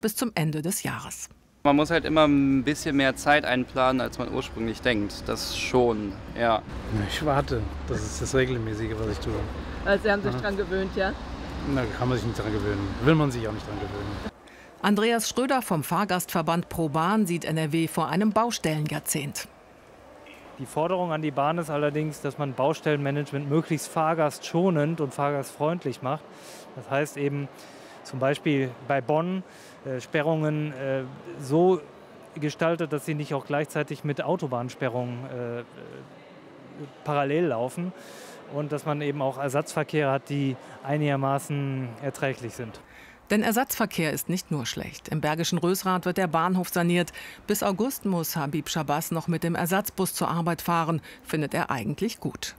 bis zum Ende des Jahres. Man muss halt immer ein bisschen mehr Zeit einplanen, als man ursprünglich denkt. Das schon, ja. Ich warte. Das ist das Regelmäßige, was ich tue. Also Sie haben sich dran gewöhnt, ja? Da kann man sich nicht dran gewöhnen. Will man sich auch nicht dran gewöhnen. Andreas Schröder vom Fahrgastverband ProBahn sieht NRW vor einem Baustellenjahrzehnt. Die Forderung an die Bahn ist allerdings, dass man Baustellenmanagement möglichst fahrgastschonend und fahrgastfreundlich macht. Das heißt eben zum Beispiel bei Bonn Sperrungen so gestaltet, dass sie nicht auch gleichzeitig mit Autobahnsperrungen parallel laufen und dass man eben auch Ersatzverkehre hat, die einigermaßen erträglich sind. Denn Ersatzverkehr ist nicht nur schlecht. Im Bergischen Rösrath wird der Bahnhof saniert. Bis August muss Habib Shabazz noch mit dem Ersatzbus zur Arbeit fahren. Findet er eigentlich gut.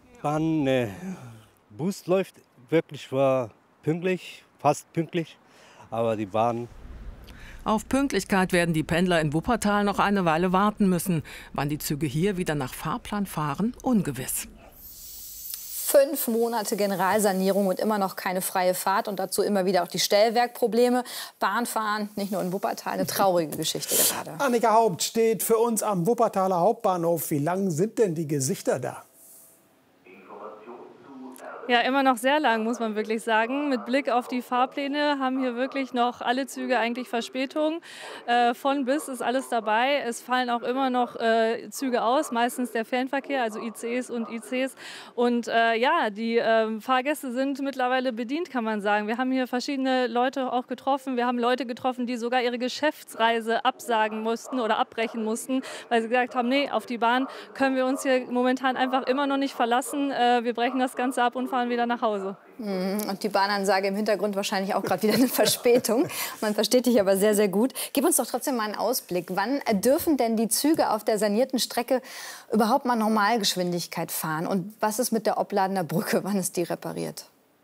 Bus läuft wirklich pünktlich, fast pünktlich. Aber die Bahn. Auf Pünktlichkeit werden die Pendler in Wuppertal noch eine Weile warten müssen. Wann die Züge hier wieder nach Fahrplan fahren, ungewiss. 5 Monate Generalsanierung und immer noch keine freie Fahrt und dazu immer wieder auch die Stellwerkprobleme. Bahnfahren, nicht nur in Wuppertal, eine traurige Geschichte gerade. Annika Haupt steht für uns am Wuppertaler Hauptbahnhof. Wie lang sind denn die Gesichter da? Ja, immer noch sehr lang, muss man wirklich sagen. Mit Blick auf die Fahrpläne haben hier wirklich noch alle Züge eigentlich Verspätung. Von bis ist alles dabei. Es fallen auch immer noch Züge aus, meistens der Fernverkehr, also ICEs und ICs. Und ja, die Fahrgäste sind mittlerweile bedient, kann man sagen. Wir haben hier verschiedene Leute auch getroffen. Wir haben Leute getroffen, die sogar ihre Geschäftsreise absagen mussten oder abbrechen mussten, weil sie gesagt haben, nee, auf die Bahn können wir uns hier momentan einfach immer noch nicht verlassen. Wir brechen das Ganze ab und fahren wieder nach Hause. Und die Bahnansage im Hintergrund wahrscheinlich auch gerade wieder eine Verspätung. Man versteht dich aber sehr, sehr gut. Gib uns doch trotzdem mal einen Ausblick. Wann dürfen denn die Züge auf der sanierten Strecke überhaupt mal Normalgeschwindigkeit fahren? Und was ist mit der Opladener Brücke? Wann ist die repariert?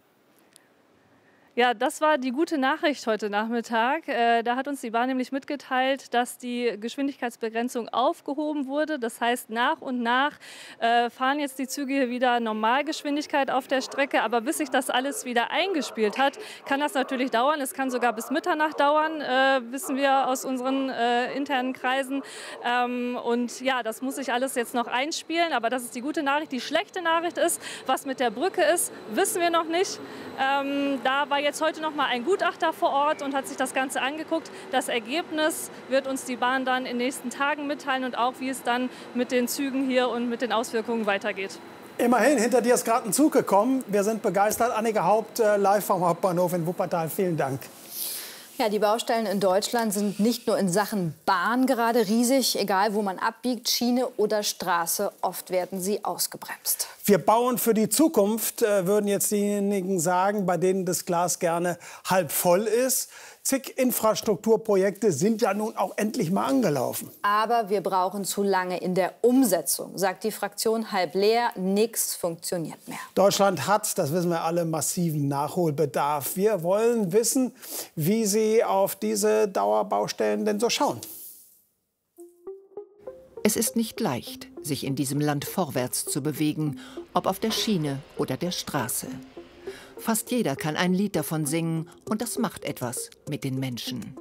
Ja, das war die gute Nachricht heute Nachmittag. Da hat uns die Bahn nämlich mitgeteilt, dass die Geschwindigkeitsbegrenzung aufgehoben wurde. Das heißt, nach und nach fahren jetzt die Züge hier wieder Normalgeschwindigkeit auf der Strecke. Aber bis sich das alles wieder eingespielt hat, kann das natürlich dauern. Es kann sogar bis Mitternacht dauern, wissen wir aus unseren internen Kreisen. Und ja, das muss sich alles jetzt noch einspielen. Aber das ist die gute Nachricht. Die schlechte Nachricht ist, was mit der Brücke ist, wissen wir noch nicht. Da war jetzt heute noch mal ein Gutachter vor Ort und hat sich das Ganze angeguckt. Das Ergebnis wird uns die Bahn dann in den nächsten Tagen mitteilen und auch, wie es dann mit den Zügen hier und mit den Auswirkungen weitergeht. Immerhin, hinter dir ist gerade ein Zug gekommen. Wir sind begeistert. Annika Haupt, live vom Hauptbahnhof in Wuppertal. Vielen Dank. Ja, die Baustellen in Deutschland sind nicht nur in Sachen Bahn gerade riesig. Egal, wo man abbiegt, Schiene oder Straße, oft werden sie ausgebremst. Wir bauen für die Zukunft, würden jetzt diejenigen sagen, bei denen das Glas gerne halb voll ist. Zig Infrastrukturprojekte sind ja nun auch endlich mal angelaufen. Aber wir brauchen zu lange in der Umsetzung, sagt die Fraktion halb leer. Nichts funktioniert mehr. Deutschland hat, das wissen wir alle, massiven Nachholbedarf. Wir wollen wissen, wie Sie auf diese Dauerbaustellen denn so schauen. Es ist nicht leicht, sich in diesem Land vorwärts zu bewegen, ob auf der Schiene oder der Straße. Fast jeder kann ein Lied davon singen und das macht etwas mit den Menschen.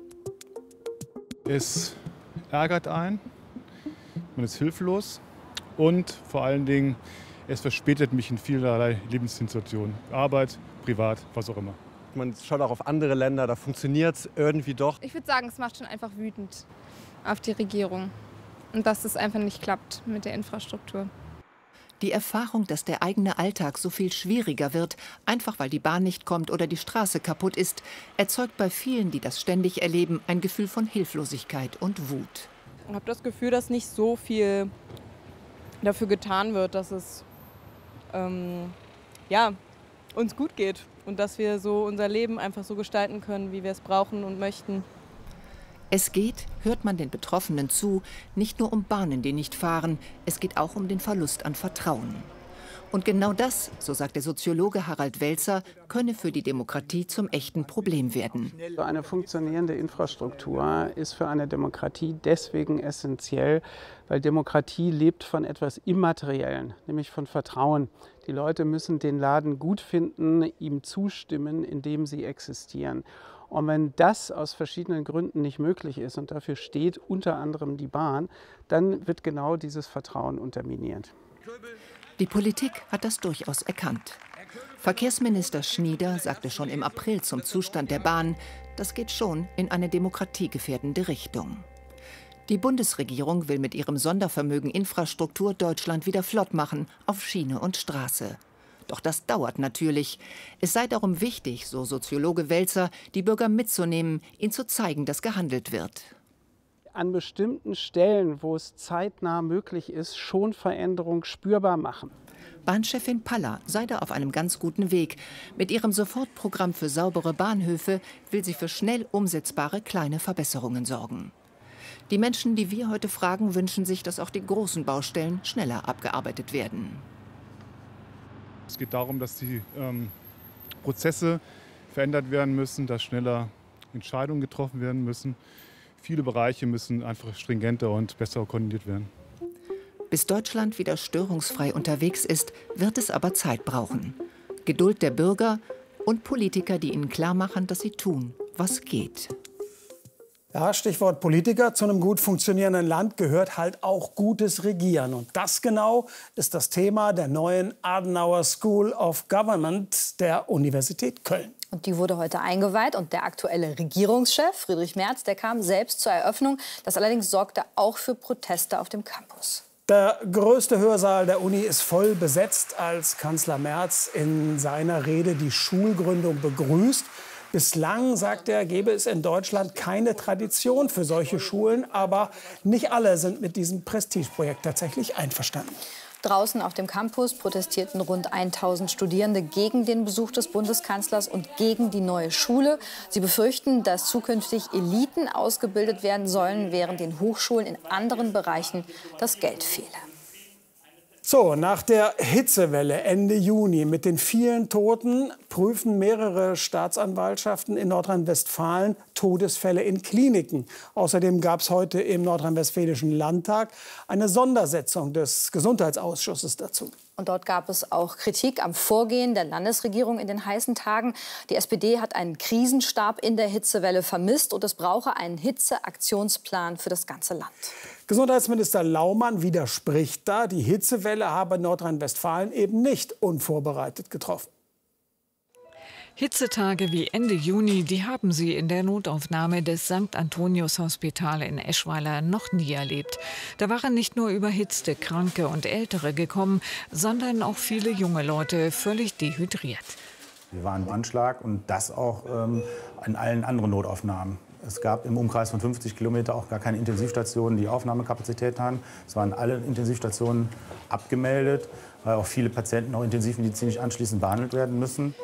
Es ärgert einen, man ist hilflos und vor allen Dingen, es verspätet mich in vielerlei Lebenssituationen. Arbeit, privat, was auch immer. Man schaut auch auf andere Länder, da funktioniert es irgendwie doch. Ich würde sagen, es macht schon einfach wütend auf die Regierung und dass es einfach nicht klappt mit der Infrastruktur. Die Erfahrung, dass der eigene Alltag so viel schwieriger wird, einfach weil die Bahn nicht kommt oder die Straße kaputt ist, erzeugt bei vielen, die das ständig erleben, ein Gefühl von Hilflosigkeit und Wut. Ich habe das Gefühl, dass nicht so viel dafür getan wird, dass es uns gut geht und dass wir so unser Leben einfach so gestalten können, wie wir es brauchen und möchten. Es geht, hört man den Betroffenen zu, nicht nur um Bahnen, die nicht fahren, es geht auch um den Verlust an Vertrauen. Und genau das, so sagt der Soziologe Harald Welzer, könne für die Demokratie zum echten Problem werden. Eine funktionierende Infrastruktur ist für eine Demokratie deswegen essentiell, weil Demokratie lebt von etwas Immateriellen, nämlich von Vertrauen. Die Leute müssen den Laden gut finden, ihm zustimmen, indem sie existieren. Und wenn das aus verschiedenen Gründen nicht möglich ist, und dafür steht unter anderem die Bahn, dann wird genau dieses Vertrauen unterminiert. Die Politik hat das durchaus erkannt. Verkehrsminister Schnieder sagte schon im April zum Zustand der Bahn, das geht schon in eine demokratiegefährdende Richtung. Die Bundesregierung will mit ihrem Sondervermögen Infrastruktur Deutschland wieder flott machen, auf Schiene und Straße. Doch das dauert natürlich. Es sei darum wichtig, so Soziologe Welzer, die Bürger mitzunehmen, ihnen zu zeigen, dass gehandelt wird. An bestimmten Stellen, wo es zeitnah möglich ist, schon Veränderung spürbar machen. Bahnchefin Paller sei da auf einem ganz guten Weg. Mit ihrem Sofortprogramm für saubere Bahnhöfe will sie für schnell umsetzbare kleine Verbesserungen sorgen. Die Menschen, die wir heute fragen, wünschen sich, dass auch die großen Baustellen schneller abgearbeitet werden. Es geht darum, dass die Prozesse verändert werden müssen, dass schneller Entscheidungen getroffen werden müssen. Viele Bereiche müssen einfach stringenter und besser koordiniert werden. Bis Deutschland wieder störungsfrei unterwegs ist, wird es aber Zeit brauchen. Geduld der Bürger und Politiker, die ihnen klarmachen, dass sie tun, was geht. Ja, Stichwort Politiker. Zu einem gut funktionierenden Land gehört halt auch gutes Regieren. Und das genau ist das Thema der neuen Adenauer School of Government der Universität Köln. Und die wurde heute eingeweiht. Und der aktuelle Regierungschef, Friedrich Merz, der kam selbst zur Eröffnung. Das allerdings sorgte auch für Proteste auf dem Campus. Der größte Hörsaal der Uni ist voll besetzt, als Kanzler Merz in seiner Rede die Schulgründung begrüßt. Bislang, sagt er, gäbe es in Deutschland keine Tradition für solche Schulen. Aber nicht alle sind mit diesem Prestigeprojekt tatsächlich einverstanden. Draußen auf dem Campus protestierten rund 1000 Studierende gegen den Besuch des Bundeskanzlers und gegen die neue Schule. Sie befürchten, dass zukünftig Eliten ausgebildet werden sollen, während den Hochschulen in anderen Bereichen das Geld fehle. So, nach der Hitzewelle Ende Juni mit den vielen Toten prüfen mehrere Staatsanwaltschaften in Nordrhein-Westfalen Todesfälle in Kliniken. Außerdem gab es heute im Nordrhein-Westfälischen Landtag eine Sondersitzung des Gesundheitsausschusses dazu. Und dort gab es auch Kritik am Vorgehen der Landesregierung in den heißen Tagen. Die SPD hat einen Krisenstab in der Hitzewelle vermisst und es brauche einen Hitzeaktionsplan für das ganze Land. Gesundheitsminister Laumann widerspricht da. Die Hitzewelle habe Nordrhein-Westfalen eben nicht unvorbereitet getroffen. Hitzetage wie Ende Juni, die haben sie in der Notaufnahme des St. Antonius Hospital in Eschweiler noch nie erlebt. Da waren nicht nur überhitzte Kranke und Ältere gekommen, sondern auch viele junge Leute völlig dehydriert. Wir waren im Anschlag und das auch in allen anderen Notaufnahmen. Es gab im Umkreis von 50 Kilometer auch gar keine Intensivstationen, die Aufnahmekapazität haben. Es waren alle Intensivstationen abgemeldet, weil auch viele Patienten noch intensivmedizinisch anschließend behandelt werden müssen.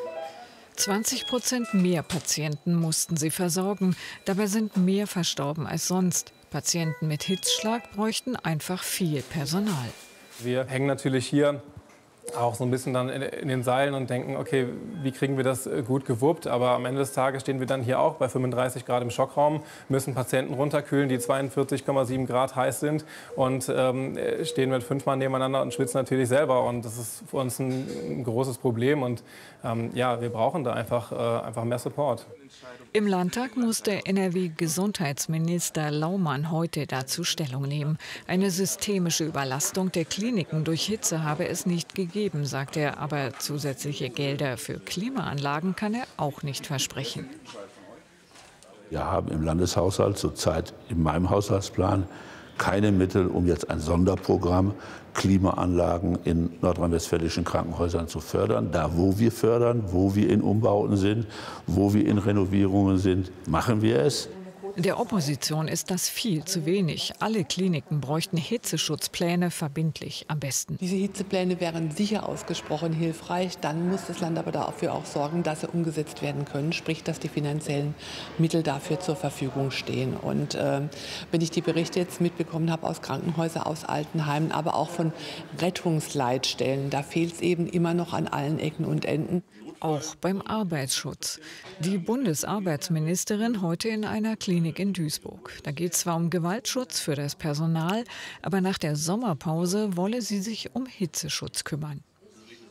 20% mehr Patienten mussten sie versorgen. Dabei sind mehr verstorben als sonst. Patienten mit Hitzschlag bräuchten einfach viel Personal. Wir hängen natürlich hier auch so ein bisschen dann in den Seilen und denken, okay, wie kriegen wir das gut gewuppt? Aber am Ende des Tages stehen wir dann hier auch bei 35 Grad im Schockraum, müssen Patienten runterkühlen, die 42,7 Grad heiß sind und stehen mit 5 Mann nebeneinander und schwitzen natürlich selber. Und das ist für uns ein großes Problem und ja, wir brauchen da einfach mehr Support. Im Landtag musste NRW-Gesundheitsminister Laumann heute dazu Stellung nehmen. Eine systemische Überlastung der Kliniken durch Hitze habe es nicht gegeben, sagt er. Aber zusätzliche Gelder für Klimaanlagen kann er auch nicht versprechen. Wir haben im Landeshaushalt zurzeit in meinem Haushaltsplan keine Mittel, um jetzt ein Sonderprogramm Klimaanlagen in nordrhein-westfälischen Krankenhäusern zu fördern. Da, wo wir fördern, wo wir in Umbauten sind, wo wir in Renovierungen sind, machen wir es. Der Opposition ist das viel zu wenig. Alle Kliniken bräuchten Hitzeschutzpläne verbindlich am besten. Diese Hitzepläne wären sicher ausgesprochen hilfreich. Dann muss das Land aber dafür auch sorgen, dass sie umgesetzt werden können. Sprich, dass die finanziellen Mittel dafür zur Verfügung stehen. Und wenn ich die Berichte jetzt mitbekommen habe aus Krankenhäusern, aus Altenheimen, aber auch von Rettungsleitstellen, da fehlt es eben immer noch an allen Ecken und Enden. Auch beim Arbeitsschutz. Die Bundesarbeitsministerin heute in einer Klinik in Duisburg. Da geht es zwar um Gewaltschutz für das Personal, aber nach der Sommerpause wolle sie sich um Hitzeschutz kümmern.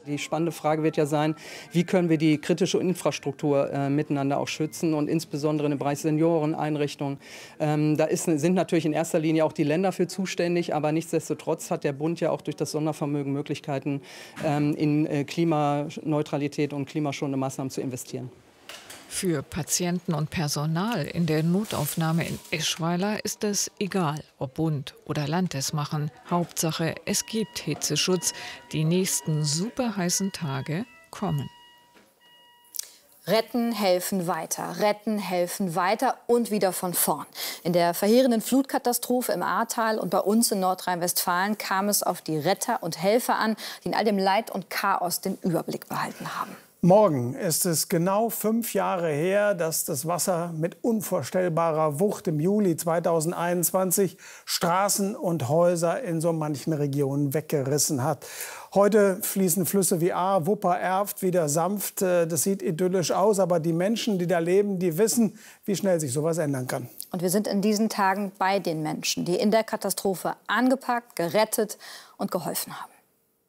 Die spannende Frage wird ja sein, wie können wir die kritische Infrastruktur miteinander auch schützen und insbesondere im Bereich Senioreneinrichtungen. Sind natürlich in erster Linie auch die Länder für zuständig, aber nichtsdestotrotz hat der Bund ja auch durch das Sondervermögen Möglichkeiten, in Klimaneutralität und klimaschonende Maßnahmen zu investieren. Für Patienten und Personal in der Notaufnahme in Eschweiler ist es egal, ob Bund oder Land es machen. Hauptsache, es gibt Hitzeschutz. Die nächsten superheißen Tage kommen. Retten, helfen weiter, retten, helfen weiter und wieder von vorn. In der verheerenden Flutkatastrophe im Ahrtal und bei uns in Nordrhein-Westfalen kam es auf die Retter und Helfer an, die in all dem Leid und Chaos den Überblick behalten haben. Morgen ist es genau 5 Jahre her, dass das Wasser mit unvorstellbarer Wucht im Juli 2021 Straßen und Häuser in so manchen Regionen weggerissen hat. Heute fließen Flüsse wie Ahr, Wupper, Erft wieder sanft. Das sieht idyllisch aus, aber die Menschen, die da leben, die wissen, wie schnell sich sowas ändern kann. Und wir sind in diesen Tagen bei den Menschen, die in der Katastrophe angepackt, gerettet und geholfen haben.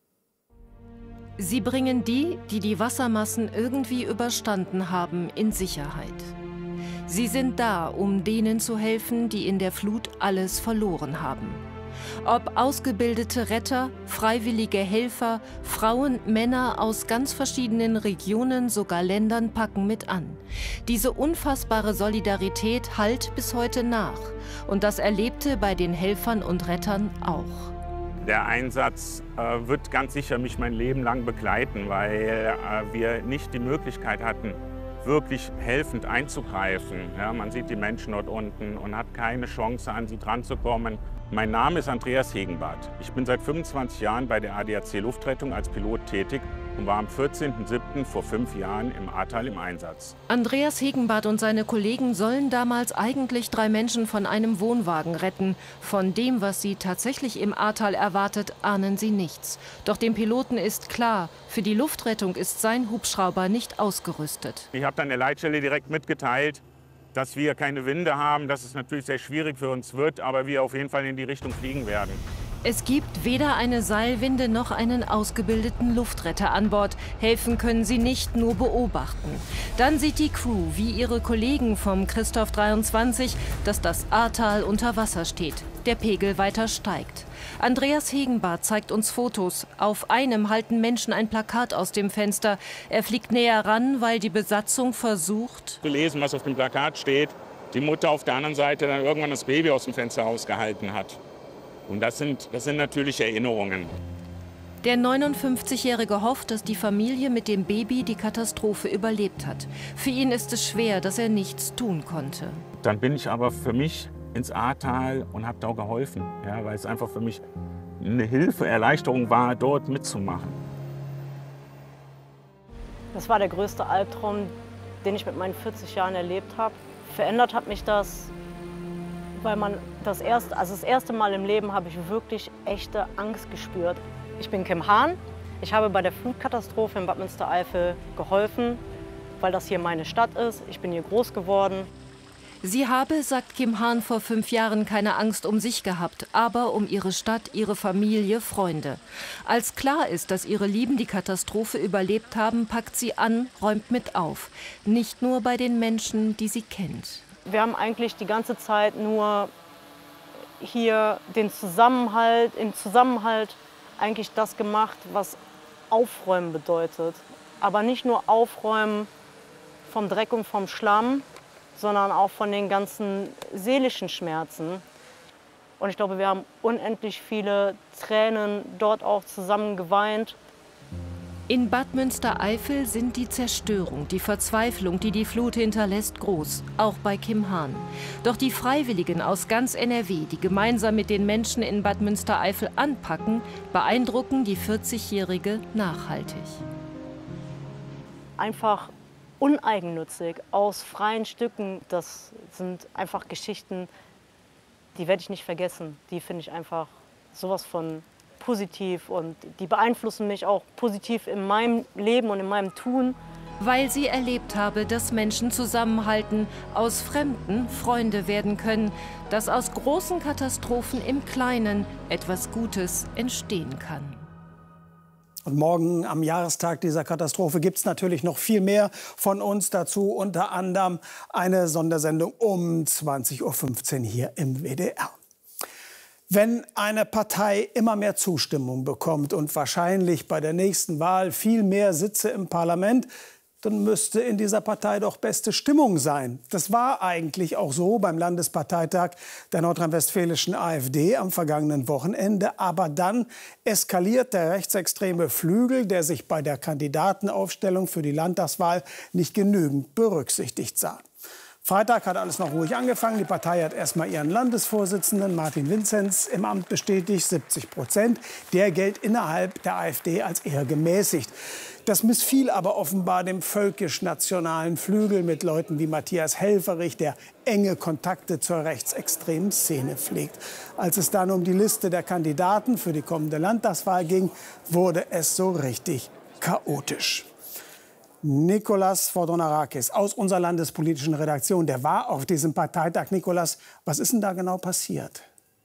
Sie bringen die, die die Wassermassen irgendwie überstanden haben, in Sicherheit. Sie sind da, um denen zu helfen, die in der Flut alles verloren haben. Ob ausgebildete Retter, freiwillige Helfer, Frauen, Männer aus ganz verschiedenen Regionen, sogar Ländern packen mit an. Diese unfassbare Solidarität hallt bis heute nach. Und das Erlebte bei den Helfern und Rettern auch. Der Einsatz wird ganz sicher mich mein Leben lang begleiten, weil wir nicht die Möglichkeit hatten, wirklich helfend einzugreifen. Ja, man sieht die Menschen dort unten und hat keine Chance, an sie dran zu kommen. Mein Name ist Andreas Hegenbarth. Ich bin seit 25 Jahren bei der ADAC Luftrettung als Pilot tätig und war am 14.07. vor 5 Jahren im Ahrtal im Einsatz. Andreas Hegenbarth und seine Kollegen sollen damals eigentlich 3 Menschen von einem Wohnwagen retten. Von dem, was sie tatsächlich im Ahrtal erwartet, ahnen sie nichts. Doch dem Piloten ist klar, für die Luftrettung ist sein Hubschrauber nicht ausgerüstet. Ich habe dann der Leitstelle direkt mitgeteilt, dass wir keine Winde haben, dass es natürlich sehr schwierig für uns wird, aber wir auf jeden Fall in die Richtung fliegen werden. Es gibt weder eine Seilwinde noch einen ausgebildeten Luftretter an Bord. Helfen können sie nicht, nur beobachten. Dann sieht die Crew, wie ihre Kollegen vom Christoph 23, dass das Ahrtal unter Wasser steht. Der Pegel weiter steigt. Andreas Hegenbarth zeigt uns Fotos. Auf einem halten Menschen ein Plakat aus dem Fenster. Er fliegt näher ran, weil die Besatzung versucht, zu lesen, was auf dem Plakat steht. Die Mutter auf der anderen Seite dann irgendwann das Baby aus dem Fenster rausgehalten hat. Und das sind natürlich Erinnerungen. Der 59-Jährige hofft, dass die Familie mit dem Baby die Katastrophe überlebt hat. Für ihn ist es schwer, dass er nichts tun konnte. Dann bin ich aber für mich ins Ahrtal und habe da auch geholfen, ja, weil es einfach für mich eine Hilfe, Erleichterung war, dort mitzumachen. Das war der größte Albtraum, den ich mit meinen 40 Jahren erlebt habe. Verändert hat mich das, weil das erste Mal im Leben habe ich wirklich echte Angst gespürt. Ich bin Kim Hahn. Ich habe bei der Flutkatastrophe in Bad Münstereifel geholfen, weil das hier meine Stadt ist. Ich bin hier groß geworden. Sie habe, sagt Kim Hahn, vor 5 Jahren keine Angst um sich gehabt, aber um ihre Stadt, ihre Familie, Freunde. Als klar ist, dass ihre Lieben die Katastrophe überlebt haben, packt sie an, räumt mit auf. Nicht nur bei den Menschen, die sie kennt. Wir haben eigentlich die ganze Zeit nur hier im Zusammenhalt eigentlich das gemacht, was Aufräumen bedeutet. Aber nicht nur Aufräumen vom Dreck und vom Schlamm, sondern auch von den ganzen seelischen Schmerzen. Und ich glaube, wir haben unendlich viele Tränen dort auch zusammen geweint. In Bad Münstereifel sind die Zerstörung, die Verzweiflung, die die Flut hinterlässt, groß, auch bei Kim Hahn. Doch die Freiwilligen aus ganz NRW, die gemeinsam mit den Menschen in Bad Münstereifel anpacken, beeindrucken die 40-Jährige nachhaltig. Einfach uneigennützig, aus freien Stücken, das sind einfach Geschichten, die werde ich nicht vergessen. Die finde ich einfach sowas von positiv und die beeinflussen mich auch positiv in meinem Leben und in meinem Tun. Weil sie erlebt habe, dass Menschen zusammenhalten, aus Fremden Freunde werden können, dass aus großen Katastrophen im Kleinen etwas Gutes entstehen kann. Und morgen am Jahrestag dieser Katastrophe gibt es natürlich noch viel mehr von uns dazu. Unter anderem eine Sondersendung um 20:15 Uhr hier im WDR. Wenn eine Partei immer mehr Zustimmung bekommt und wahrscheinlich bei der nächsten Wahl viel mehr Sitze im Parlament, dann müsste in dieser Partei doch beste Stimmung sein. Das war eigentlich auch so beim Landesparteitag der nordrhein-westfälischen AfD am vergangenen Wochenende. Aber dann eskaliert der rechtsextreme Flügel, der sich bei der Kandidatenaufstellung für die Landtagswahl nicht genügend berücksichtigt sah. Freitag hat alles noch ruhig angefangen. Die Partei hat erst mal ihren Landesvorsitzenden Martin Vinzenz im Amt bestätigt, 70%. Der gilt innerhalb der AfD als eher gemäßigt. Das missfiel aber offenbar dem völkisch-nationalen Flügel mit Leuten wie Matthias Helfferich, der enge Kontakte zur rechtsextremen Szene pflegt. Als es dann um die Liste der Kandidaten für die kommende Landtagswahl ging, wurde es so richtig chaotisch. Nikolas Fordonarakis aus unserer landespolitischen Redaktion, der war auf diesem Parteitag. Nikolas, was ist denn da genau passiert?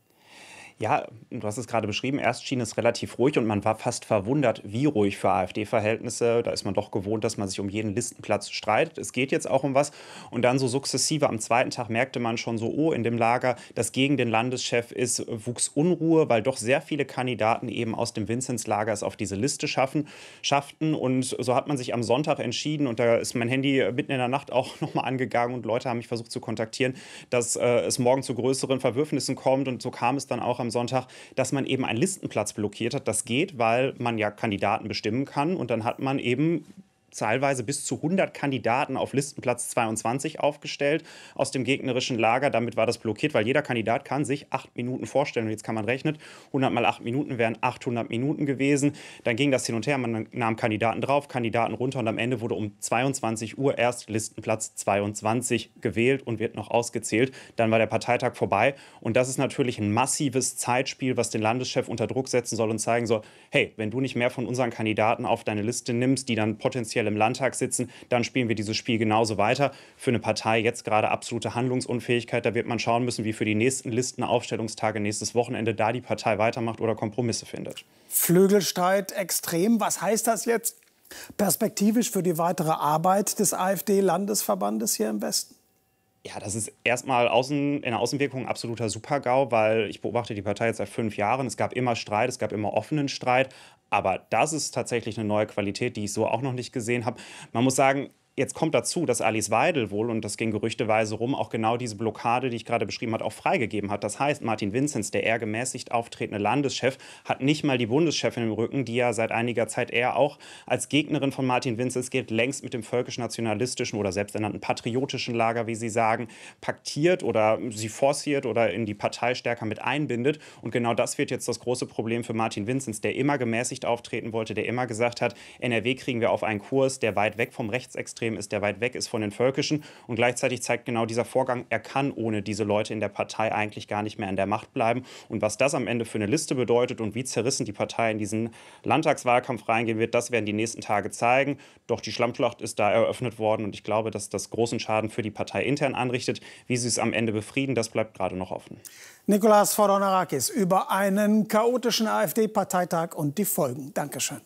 Ja, du hast es gerade beschrieben, erst schien es relativ ruhig und man war fast verwundert, wie ruhig für AfD-Verhältnisse. Da ist man doch gewohnt, dass man sich um jeden Listenplatz streitet. Es geht jetzt auch um was. Und dann so sukzessive am zweiten Tag merkte man schon so, oh, in dem Lager, das gegen den Landeschef ist, wuchs Unruhe, weil doch sehr viele Kandidaten eben aus dem Vinzenz-Lager es auf diese Liste schafften. Und so hat man sich am Sonntag entschieden, und da ist mein Handy mitten in der Nacht auch nochmal angegangen und Leute haben mich versucht zu kontaktieren, dass es morgen zu größeren Verwürfnissen kommt. Und so kam es dann auch am Sonntag, dass man eben einen Listenplatz blockiert hat. Das geht, weil man ja Kandidaten bestimmen kann. Und dann hat man eben teilweise bis zu 100 Kandidaten auf Listenplatz 22 aufgestellt aus dem gegnerischen Lager. Damit war das blockiert, weil jeder Kandidat kann sich 8 Minuten vorstellen. Und jetzt kann man rechnen, 100 mal 8 Minuten wären 800 Minuten gewesen. Dann ging das hin und her, man nahm Kandidaten drauf, Kandidaten runter und am Ende wurde um 22 Uhr erst Listenplatz 22 gewählt und wird noch ausgezählt. Dann war der Parteitag vorbei und das ist natürlich ein massives Zeitspiel, was den Landeschef unter Druck setzen soll und zeigen soll, hey, wenn du nicht mehr von unseren Kandidaten auf deine Liste nimmst, die dann potenziell im Landtag sitzen, dann spielen wir dieses Spiel genauso weiter. Für eine Partei jetzt gerade absolute Handlungsunfähigkeit. Da wird man schauen müssen, wie für die nächsten Listenaufstellungstage nächstes Wochenende da die Partei weitermacht oder Kompromisse findet. Flügelstreit extrem. Was heißt das jetzt perspektivisch für die weitere Arbeit des AfD-Landesverbandes hier im Westen? Ja, das ist erstmal in der Außenwirkung ein absoluter Super-GAU, weil ich beobachte die Partei jetzt seit 5 Jahren. Es gab immer Streit, es gab immer offenen Streit. Aber das ist tatsächlich eine neue Qualität, die ich so auch noch nicht gesehen habe. Man muss sagen, jetzt kommt dazu, dass Alice Weidel wohl, und das ging gerüchteweise rum, auch genau diese Blockade, die ich gerade beschrieben habe, auch freigegeben hat. Das heißt, Martin Vinzenz, der eher gemäßigt auftretende Landeschef, hat nicht mal die Bundeschefin im Rücken, die ja seit einiger Zeit eher auch als Gegnerin von Martin Vinzenz gilt, längst mit dem völkisch-nationalistischen oder selbsternannten patriotischen Lager, wie sie sagen, paktiert oder sie forciert oder in die Partei stärker mit einbindet. Und genau das wird jetzt das große Problem für Martin Vinzenz, der immer gemäßigt auftreten wollte, der immer gesagt hat, NRW kriegen wir auf einen Kurs, der weit weg vom Rechtsextremen ist, der weit weg ist von den Völkischen. Und gleichzeitig zeigt genau dieser Vorgang, er kann ohne diese Leute in der Partei eigentlich gar nicht mehr an der Macht bleiben. Und was das am Ende für eine Liste bedeutet und wie zerrissen die Partei in diesen Landtagswahlkampf reingehen wird, das werden die nächsten Tage zeigen. Doch die Schlammschlacht ist da eröffnet worden und ich glaube, dass das großen Schaden für die Partei intern anrichtet. Wie sie es am Ende befrieden, das bleibt gerade noch offen. Nikolas Fordonarakis über einen chaotischen AfD-Parteitag und die Folgen. Dankeschön.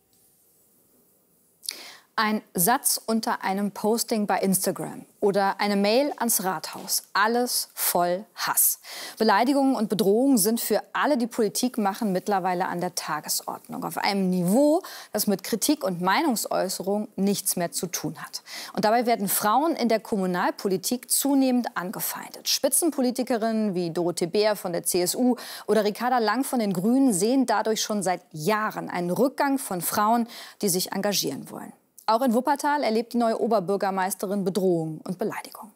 Ein Satz unter einem Posting bei Instagram oder eine Mail ans Rathaus. Alles voll Hass. Beleidigungen und Bedrohungen sind für alle, die Politik machen, mittlerweile an der Tagesordnung. Auf einem Niveau, das mit Kritik und Meinungsäußerung nichts mehr zu tun hat. Und dabei werden Frauen in der Kommunalpolitik zunehmend angefeindet. Spitzenpolitikerinnen wie Dorothee Bär von der CSU oder Ricarda Lang von den Grünen sehen dadurch schon seit Jahren einen Rückgang von Frauen, die sich engagieren wollen. Auch in Wuppertal erlebt die neue Oberbürgermeisterin Bedrohung und Beleidigung.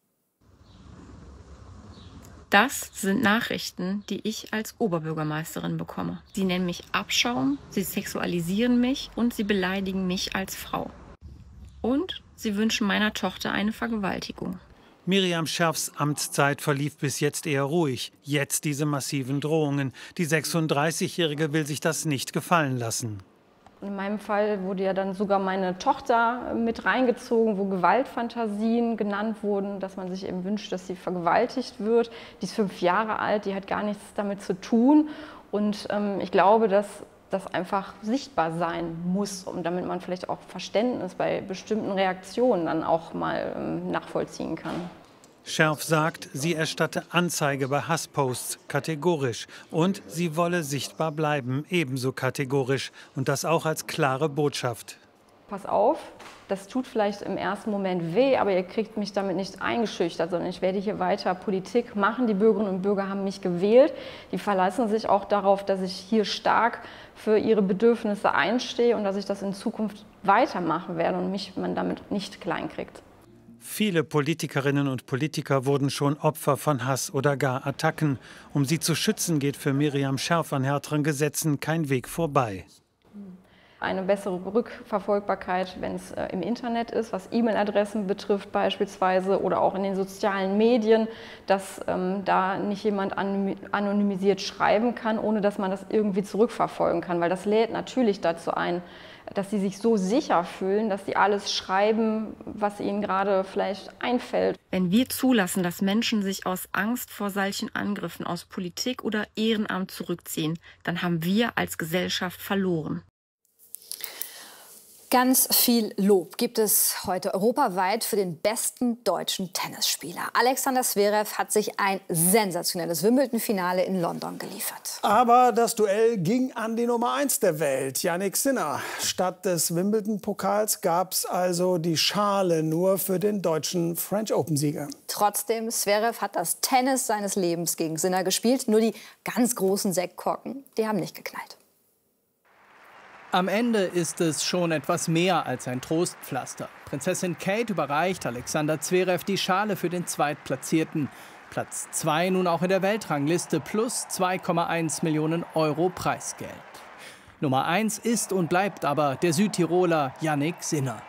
Das sind Nachrichten, die ich als Oberbürgermeisterin bekomme. Sie nennen mich Abschaum, sie sexualisieren mich und sie beleidigen mich als Frau. Und sie wünschen meiner Tochter eine Vergewaltigung. Miriam Scherfs Amtszeit verlief bis jetzt eher ruhig. Jetzt diese massiven Drohungen. Die 36-Jährige will sich das nicht gefallen lassen. In meinem Fall wurde ja dann sogar meine Tochter mit reingezogen, wo Gewaltfantasien genannt wurden, dass man sich eben wünscht, dass sie vergewaltigt wird. Die ist 5 Jahre alt, die hat gar nichts damit zu tun. Und ich glaube, dass das einfach sichtbar sein muss, damit man vielleicht auch Verständnis bei bestimmten Reaktionen dann auch mal nachvollziehen kann. Scherf sagt, sie erstatte Anzeige bei Hassposts kategorisch und sie wolle sichtbar bleiben, ebenso kategorisch und das auch als klare Botschaft. Pass auf, das tut vielleicht im ersten Moment weh, aber ihr kriegt mich damit nicht eingeschüchtert, sondern ich werde hier weiter Politik machen. Die Bürgerinnen und Bürger haben mich gewählt. Die verlassen sich auch darauf, dass ich hier stark für ihre Bedürfnisse einstehe und dass ich das in Zukunft weitermachen werde und mich man damit nicht kleinkriegt. Viele Politikerinnen und Politiker wurden schon Opfer von Hass oder gar Attacken. Um sie zu schützen, geht für Miriam Scherf an härteren Gesetzen kein Weg vorbei. Eine bessere Rückverfolgbarkeit, wenn es im Internet ist, was E-Mail-Adressen betrifft beispielsweise oder auch in den sozialen Medien, dass da nicht jemand anonymisiert schreiben kann, ohne dass man das irgendwie zurückverfolgen kann. Weil das lädt natürlich dazu ein, dass sie sich so sicher fühlen, dass sie alles schreiben, was ihnen gerade vielleicht einfällt. Wenn wir zulassen, dass Menschen sich aus Angst vor solchen Angriffen aus Politik oder Ehrenamt zurückziehen, dann haben wir als Gesellschaft verloren. Ganz viel Lob gibt es heute europaweit für den besten deutschen Tennisspieler. Alexander Zverev hat sich ein sensationelles Wimbledon-Finale in London geliefert. Aber das Duell ging an die Nummer 1 der Welt, Jannik Sinner. Statt des Wimbledon-Pokals gab es also die Schale nur für den deutschen French Open-Sieger. Trotzdem, Zverev hat das Tennis seines Lebens gegen Sinner gespielt. Nur die ganz großen Sektkorken, die haben nicht geknallt. Am Ende ist es schon etwas mehr als ein Trostpflaster. Prinzessin Kate überreicht Alexander Zverev die Schale für den Zweitplatzierten. Platz 2 nun auch in der Weltrangliste plus 2,1 Millionen Euro Preisgeld. Nummer 1 ist und bleibt aber der Südtiroler Jannik Sinner.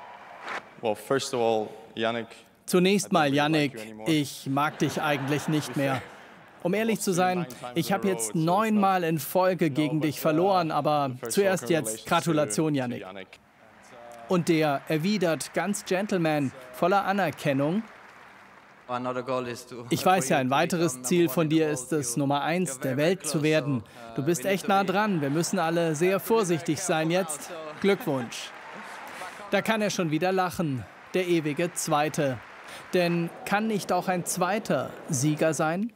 Zunächst mal, Jannik, ich mag dich eigentlich nicht mehr. Um ehrlich zu sein, ich habe jetzt 9 Mal in Folge gegen dich verloren, aber zuerst jetzt Gratulation, Jannik. Und der erwidert ganz Gentleman, voller Anerkennung. Ich weiß ja, ein weiteres Ziel von dir ist es, Nummer 1 der Welt zu werden. Du bist echt nah dran, wir müssen alle sehr vorsichtig sein jetzt. Glückwunsch. Da kann er schon wieder lachen, der ewige Zweite. Denn kann nicht auch ein zweiter Sieger sein?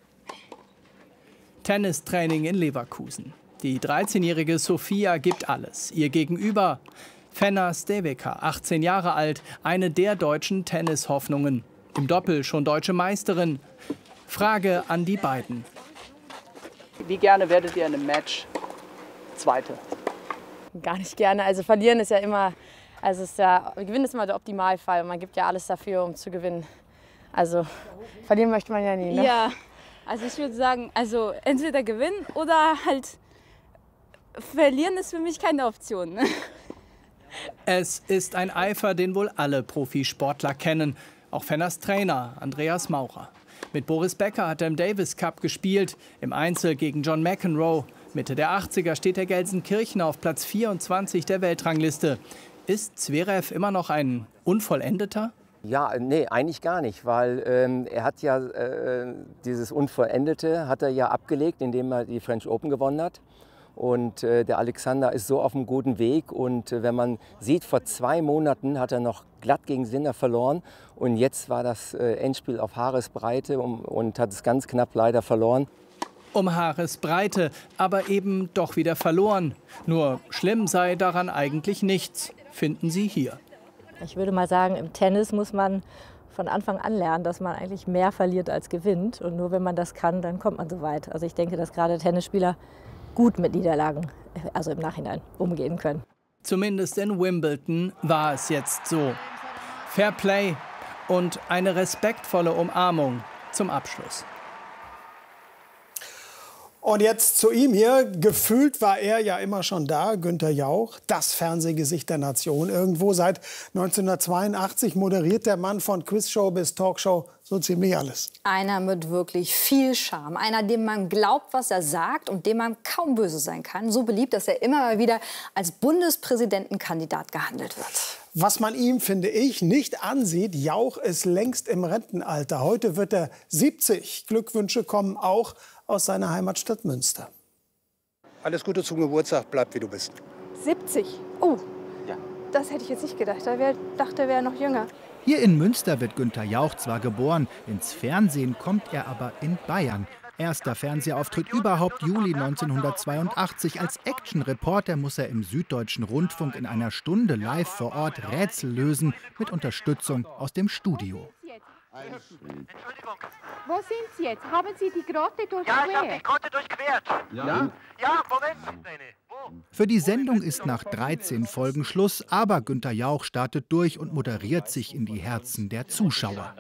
Tennistraining in Leverkusen. Die 13-jährige Sofia gibt alles. Ihr Gegenüber Fenna Steveka, 18 Jahre alt, eine der deutschen Tennishoffnungen. Im Doppel schon deutsche Meisterin. Frage an die beiden. Wie gerne werdet ihr in einem Match Zweite? Gar nicht gerne. Also verlieren ist ja immer, Gewinnen ist immer der Optimalfall. Man gibt ja alles dafür, um zu gewinnen. Also verlieren möchte man ja nie, ne? Ja. Also ich würde sagen, also entweder gewinnen oder halt verlieren ist für mich keine Option. Ne? Es ist ein Eifer, den wohl alle Profisportler kennen. Auch Fennas Trainer Andreas Maurer. Mit Boris Becker hat er im Davis Cup gespielt, im Einzel gegen John McEnroe. Mitte der 80er steht der Gelsenkirchener auf Platz 24 der Weltrangliste. Ist Zverev immer noch ein Unvollendeter? Ja, nee, eigentlich gar nicht, weil er hat ja dieses Unvollendete hat er ja abgelegt, indem er die French Open gewonnen hat. Und der Alexander ist so auf einem guten Weg. Und wenn man sieht, vor 2 Monaten hat er noch glatt gegen Sinner verloren. Und jetzt war das Endspiel auf Haaresbreite und hat es ganz knapp leider verloren. Um Haaresbreite, aber eben doch wieder verloren. Nur schlimm sei daran eigentlich nichts, finden Sie hier. Ich würde mal sagen, im Tennis muss man von Anfang an lernen, dass man eigentlich mehr verliert als gewinnt. Und nur wenn man das kann, dann kommt man so weit. Also ich denke, dass gerade Tennisspieler gut mit Niederlagen, also im Nachhinein, umgehen können. Zumindest in Wimbledon war es jetzt so. Fair Play und eine respektvolle Umarmung zum Abschluss. Und jetzt zu ihm hier. Gefühlt war er ja immer schon da, Günther Jauch, das Fernsehgesicht der Nation. Irgendwo seit 1982 moderiert der Mann von Quizshow bis Talkshow so ziemlich alles. Einer mit wirklich viel Charme. Einer, dem man glaubt, was er sagt und dem man kaum böse sein kann. So beliebt, dass er immer mal wieder als Bundespräsidentenkandidat gehandelt wird. Was man ihm, finde ich, nicht ansieht, Jauch ist längst im Rentenalter. Heute wird er 70. Glückwünsche kommen auch aus seiner Heimatstadt Münster. Alles Gute zum Geburtstag, bleib wie du bist. 70? Oh, ja. Das hätte ich jetzt nicht gedacht. Dachte, er wäre noch jünger. Hier in Münster wird Günther Jauch zwar geboren, ins Fernsehen kommt er aber in Bayern. Erster Fernsehauftritt überhaupt Juli 1982. Als Action-Reporter muss er im Süddeutschen Rundfunk in einer Stunde live vor Ort Rätsel lösen, mit Unterstützung aus dem Studio. Entschuldigung, wo sind Sie jetzt? Haben Sie die Grotte durchquert? Ja, ich habe die Grotte durchquert. Ja? Ja, Moment. Für die Sendung ist nach 13 Folgen Schluss, aber Günther Jauch startet durch und moderiert sich in die Herzen der Zuschauer.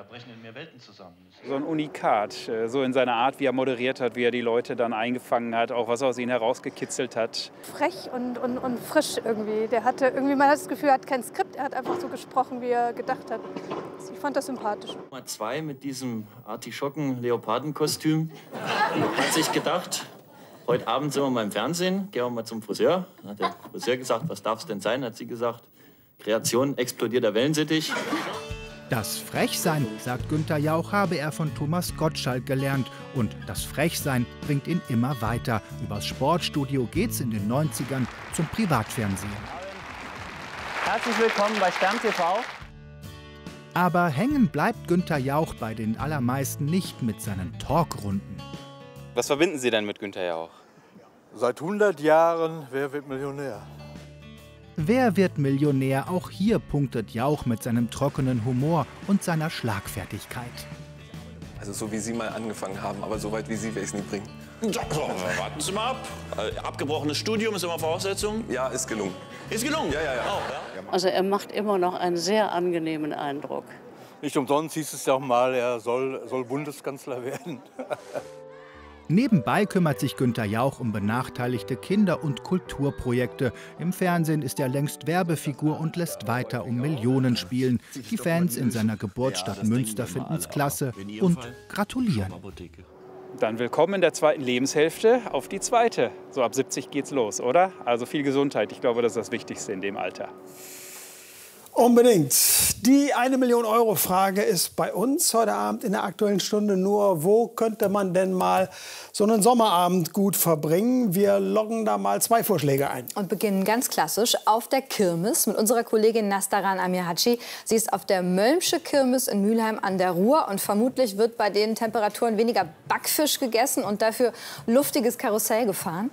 So ein Unikat, so in seiner Art, wie er moderiert hat, wie er die Leute dann eingefangen hat, auch was aus ihnen herausgekitzelt hat. Frech und frisch irgendwie. Der hatte irgendwie, man hat das Gefühl, er hat kein Skript, er hat einfach so gesprochen, wie er gedacht hat. Ich fand das sympathisch. Nummer 2 mit diesem Artischocken-Leopardenkostüm hat sich gedacht, heute Abend sind wir mal im Fernsehen, gehen wir mal zum Friseur. Dann hat der Friseur gesagt, was darf es denn sein? Hat sie gesagt, Kreation explodierter Wellensittich. Das Frechsein, sagt Günther Jauch, habe er von Thomas Gottschalk gelernt. Und das Frechsein bringt ihn immer weiter. Übers Sportstudio geht's in den 90ern zum Privatfernsehen. Herzlich willkommen bei Stern TV. Aber hängen bleibt Günther Jauch bei den allermeisten nicht mit seinen Talkrunden. Was verbinden Sie denn mit Günther Jauch? Seit 100 Jahren, wer wird Millionär? Wer wird Millionär? Auch hier punktet Jauch mit seinem trockenen Humor und seiner Schlagfertigkeit. Also so wie Sie mal angefangen haben, aber so weit wie Sie werde ich es nie bringen. Warten Sie mal ab. Abgebrochenes Studium ist immer Voraussetzung? Ja, ist gelungen. Ist gelungen? Ja. Oh, ja. Also er macht immer noch einen sehr angenehmen Eindruck. Nicht umsonst hieß es ja auch mal, er soll Bundeskanzler werden. Nebenbei kümmert sich Günther Jauch um benachteiligte Kinder- und Kulturprojekte. Im Fernsehen ist er längst Werbefigur und lässt weiter um Millionen spielen. Die Fans in seiner Geburtsstadt Münster finden es klasse und gratulieren. Dann willkommen in der zweiten Lebenshälfte auf die zweite. So ab 70 geht's los, oder? Also viel Gesundheit. Ich glaube, das ist das Wichtigste in dem Alter. Unbedingt. Die 1 Million Euro Frage ist bei uns heute Abend in der Aktuellen Stunde nur, wo könnte man denn mal so einen Sommerabend gut verbringen? Wir loggen da mal 2 Vorschläge ein. Und beginnen ganz klassisch auf der Kirmes mit unserer Kollegin Nastaran Amirhaci. Sie ist auf der Mölmsche Kirmes in Mülheim an der Ruhr und vermutlich wird bei den Temperaturen weniger Backfisch gegessen und dafür luftiges Karussell gefahren.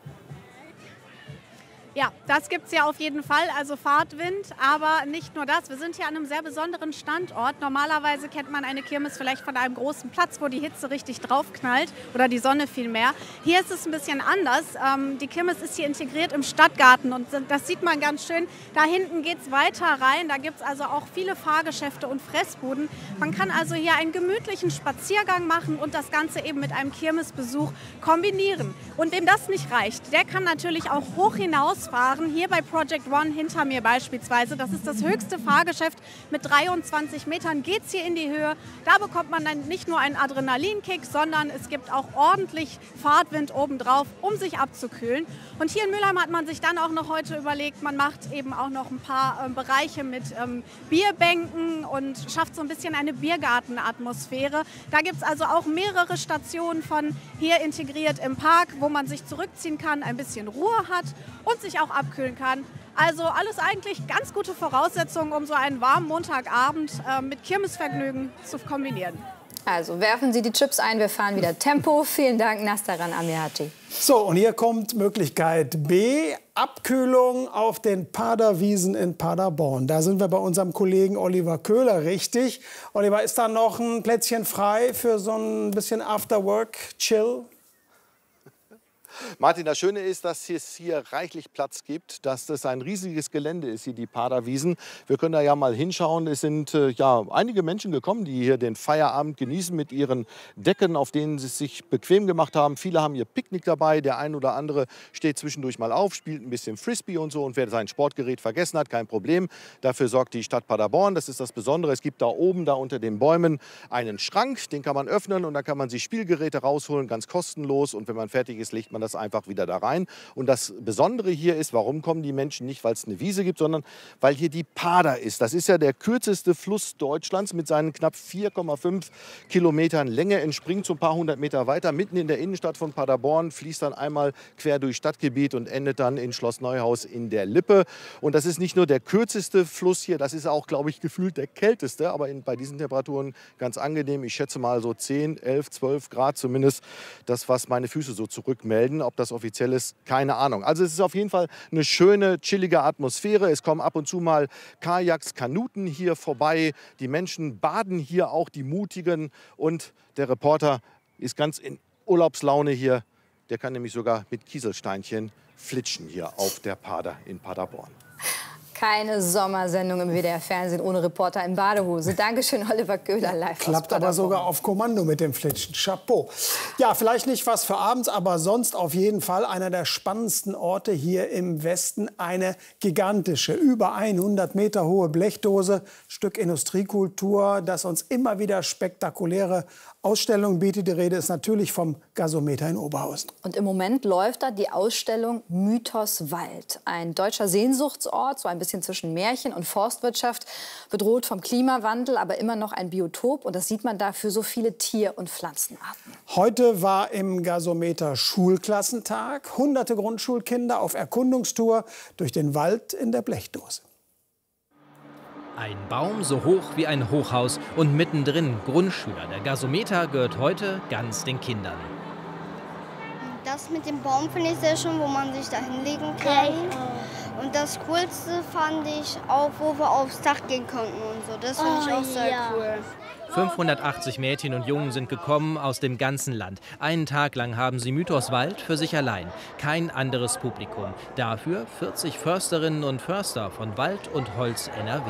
Ja, das gibt es ja auf jeden Fall, also Fahrtwind, aber nicht nur das. Wir sind hier an einem sehr besonderen Standort. Normalerweise kennt man eine Kirmes vielleicht von einem großen Platz, wo die Hitze richtig draufknallt oder die Sonne vielmehr. Hier ist es ein bisschen anders. Die Kirmes ist hier integriert im Stadtgarten und das sieht man ganz schön. Da hinten geht es weiter rein, da gibt es also auch viele Fahrgeschäfte und Fressbuden. Man kann also hier einen gemütlichen Spaziergang machen und das Ganze eben mit einem Kirmesbesuch kombinieren. Und wem das nicht reicht, der kann natürlich auch hoch hinausfahren. Hier bei Project One hinter mir beispielsweise. Das ist das höchste Fahrgeschäft. Mit 23 Metern geht es hier in die Höhe. Da bekommt man dann nicht nur einen Adrenalinkick, sondern es gibt auch ordentlich Fahrtwind obendrauf, um sich abzukühlen. Und hier in Mülheim hat man sich dann auch noch heute überlegt, man macht eben auch noch ein paar Bereiche mit Bierbänken und schafft so ein bisschen eine Biergartenatmosphäre. Da gibt es also auch mehrere Stationen von hier integriert im Park, wo man sich zurückziehen kann, ein bisschen Ruhe hat und sich auch abkühlen kann. Also alles eigentlich ganz gute Voraussetzungen, um so einen warmen Montagabend mit Kirmesvergnügen zu kombinieren. Also werfen Sie die Chips ein, wir fahren wieder Tempo. Vielen Dank, Nastaran Amirhaci. So, und hier kommt Möglichkeit B, Abkühlung auf den Paderwiesen in Paderborn. Da sind wir bei unserem Kollegen Oliver Köhler, richtig. Oliver, ist da noch ein Plätzchen frei für so ein bisschen Afterwork-Chill? Martin, das Schöne ist, dass es hier reichlich Platz gibt, dass das ein riesiges Gelände ist, hier die Paderwiesen. Wir können da ja mal hinschauen. Es sind einige Menschen gekommen, die hier den Feierabend genießen mit ihren Decken, auf denen sie es sich bequem gemacht haben. Viele haben ihr Picknick dabei. Der ein oder andere steht zwischendurch mal auf, spielt ein bisschen Frisbee und so. Und wer sein Sportgerät vergessen hat, kein Problem. Dafür sorgt die Stadt Paderborn. Das ist das Besondere. Es gibt da oben, da unter den Bäumen, einen Schrank. Den kann man öffnen und da kann man sich Spielgeräte rausholen, ganz kostenlos. Und wenn man fertig ist, legt man das einfach wieder da rein. Und das Besondere hier ist, warum kommen die Menschen nicht, weil es eine Wiese gibt, sondern weil hier die Pader ist. Das ist ja der kürzeste Fluss Deutschlands mit seinen knapp 4,5 Kilometern Länge, entspringt so ein paar hundert Meter weiter, mitten in der Innenstadt von Paderborn, fließt dann einmal quer durch Stadtgebiet und endet dann in Schloss Neuhaus in der Lippe. Und das ist nicht nur der kürzeste Fluss hier, das ist auch, glaube ich, gefühlt der kälteste, aber bei diesen Temperaturen ganz angenehm. Ich schätze mal so 10, 11, 12 Grad zumindest, das, was meine Füße so zurückmelden. Ob das offiziell ist, keine Ahnung. Also es ist auf jeden Fall eine schöne, chillige Atmosphäre. Es kommen ab und zu mal Kajaks, Kanuten hier vorbei. Die Menschen baden hier auch, die Mutigen. Und der Reporter ist ganz in Urlaubslaune hier. Der kann nämlich sogar mit Kieselsteinchen flitschen hier auf der Pader in Paderborn. Keine Sommersendung im WDR-Fernsehen ohne Reporter in Badehose. Dankeschön, Oliver Köhler, live Klappt aber sogar auf Kommando mit dem Flitschen. Chapeau. Ja, vielleicht nicht was für abends, aber sonst auf jeden Fall einer der spannendsten Orte hier im Westen. Eine gigantische, über 100 Meter hohe Blechdose, Stück Industriekultur, das uns immer wieder spektakuläre Ausstellungen bietet. Die Rede ist natürlich vom Gasometer in Oberhausen. Und im Moment läuft da die Ausstellung Mythos Wald. Ein deutscher Sehnsuchtsort, so ein bisschen zwischen Märchen und Forstwirtschaft, bedroht vom Klimawandel, aber immer noch ein Biotop. Und das sieht man da für so viele Tier- und Pflanzenarten. Heute war im Gasometer Schulklassentag. Hunderte Grundschulkinder auf Erkundungstour durch den Wald in der Blechdose. Ein Baum so hoch wie ein Hochhaus und mittendrin Grundschüler. Der Gasometer gehört heute ganz den Kindern. Das mit dem Baum finde ich sehr schön, wo man sich da hinlegen kann. Und das Coolste fand ich auch, wo wir aufs Dach gehen konnten und so. Das finde ich auch sehr cool. 580 Mädchen und Jungen sind gekommen aus dem ganzen Land. Einen Tag lang haben sie Mythos Wald für sich allein. Kein anderes Publikum. Dafür 40 Försterinnen und Förster von Wald und Holz NRW.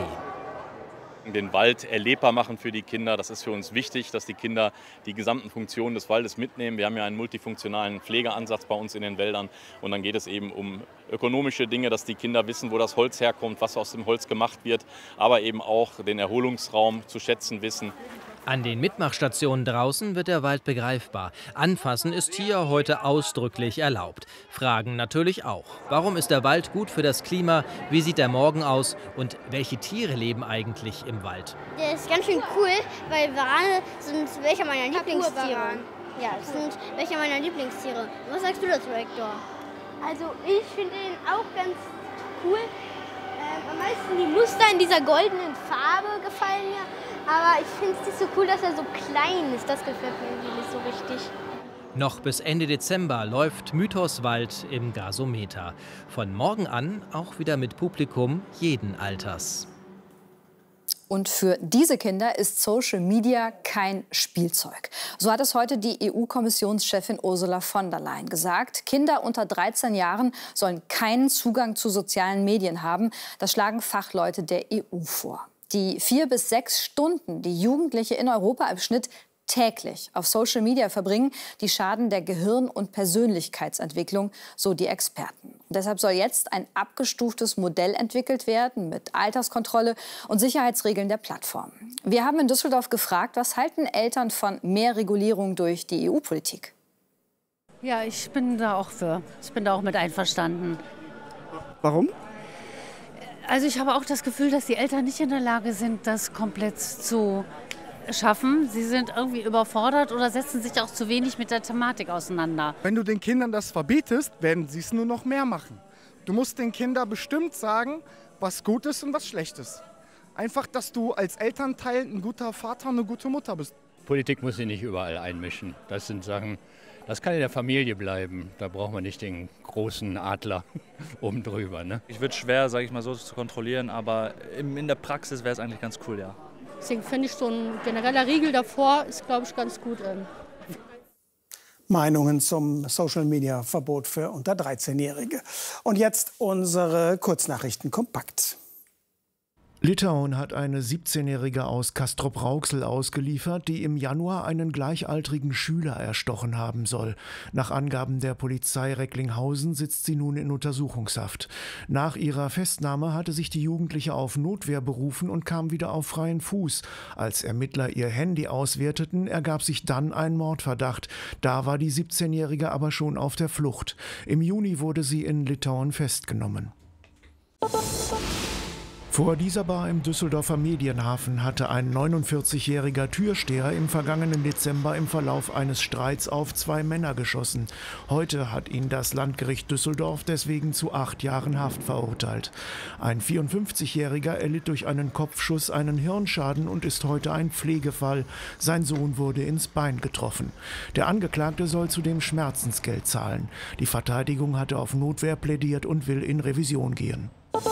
Den Wald erlebbar machen für die Kinder. Das ist für uns wichtig, dass die Kinder die gesamten Funktionen des Waldes mitnehmen. Wir haben ja einen multifunktionalen Pflegeansatz bei uns in den Wäldern. Und dann geht es eben um ökonomische Dinge, dass die Kinder wissen, wo das Holz herkommt, was aus dem Holz gemacht wird. Aber eben auch den Erholungsraum zu schätzen wissen. An den Mitmachstationen draußen wird der Wald begreifbar. Anfassen ist hier heute ausdrücklich erlaubt. Fragen natürlich auch. Warum ist der Wald gut für das Klima? Wie sieht der Morgen aus? Und welche Tiere leben eigentlich im Wald? Der ist ganz schön cool, weil Warane sind welche meiner Lieblingstiere. Ja, das sind welche meiner Lieblingstiere. Was sagst du dazu, Hector? Also ich finde ihn auch ganz cool. Am meisten die Muster in dieser goldenen Farbe gefallen mir. Aber ich finde es nicht so cool, dass er so klein ist. Das gefällt mir irgendwie nicht so richtig. Noch bis Ende Dezember läuft Mythos Wald im Gasometer. Von morgen an auch wieder mit Publikum jeden Alters. Und für diese Kinder ist Social Media kein Spielzeug. So hat es heute die EU-Kommissionschefin Ursula von der Leyen gesagt. Kinder unter 13 Jahren sollen keinen Zugang zu sozialen Medien haben. Das schlagen Fachleute der EU vor. Die 4 bis 6 Stunden, die Jugendliche in Europa im Schnitt täglich auf Social Media verbringen, die schaden der Gehirn- und Persönlichkeitsentwicklung, so die Experten. Und deshalb soll jetzt ein abgestuftes Modell entwickelt werden mit Alterskontrolle und Sicherheitsregeln der Plattform. Wir haben in Düsseldorf gefragt, was halten Eltern von mehr Regulierung durch die EU-Politik? Ja, ich bin da auch für. Ich bin da auch mit einverstanden. Warum? Also ich habe auch das Gefühl, dass die Eltern nicht in der Lage sind, das komplett zu schaffen. Sie sind irgendwie überfordert oder setzen sich auch zu wenig mit der Thematik auseinander. Wenn du den Kindern das verbietest, werden sie es nur noch mehr machen. Du musst den Kindern bestimmt sagen, was gut ist und was schlecht ist. Einfach, dass du als Elternteil ein guter Vater und eine gute Mutter bist. Politik muss sich nicht überall einmischen. Das sind Sachen, das kann in der Familie bleiben. Da braucht man nicht den großen Adler oben drüber. Ne? Ich würde schwer, sage ich mal so, zu kontrollieren, aber in der Praxis wäre es eigentlich ganz cool, ja. Deswegen finde ich so ein genereller Riegel davor ist, glaube ich, ganz gut. Meinungen zum Social-Media-Verbot für unter 13-Jährige. Und jetzt unsere Kurznachrichten kompakt. Litauen hat eine 17-Jährige aus Castrop-Rauxel ausgeliefert, die im Januar einen gleichaltrigen Schüler erstochen haben soll. Nach Angaben der Polizei Recklinghausen sitzt sie nun in Untersuchungshaft. Nach ihrer Festnahme hatte sich die Jugendliche auf Notwehr berufen und kam wieder auf freien Fuß. Als Ermittler ihr Handy auswerteten, ergab sich dann ein Mordverdacht. Da war die 17-Jährige aber schon auf der Flucht. Im Juni wurde sie in Litauen festgenommen. Vor dieser Bar im Düsseldorfer Medienhafen hatte ein 49-jähriger Türsteher im vergangenen Dezember im Verlauf eines Streits auf 2 Männer geschossen. Heute hat ihn das Landgericht Düsseldorf deswegen zu 8 Jahren Haft verurteilt. Ein 54-jähriger erlitt durch einen Kopfschuss einen Hirnschaden und ist heute ein Pflegefall. Sein Sohn wurde ins Bein getroffen. Der Angeklagte soll zudem Schmerzensgeld zahlen. Die Verteidigung hatte auf Notwehr plädiert und will in Revision gehen.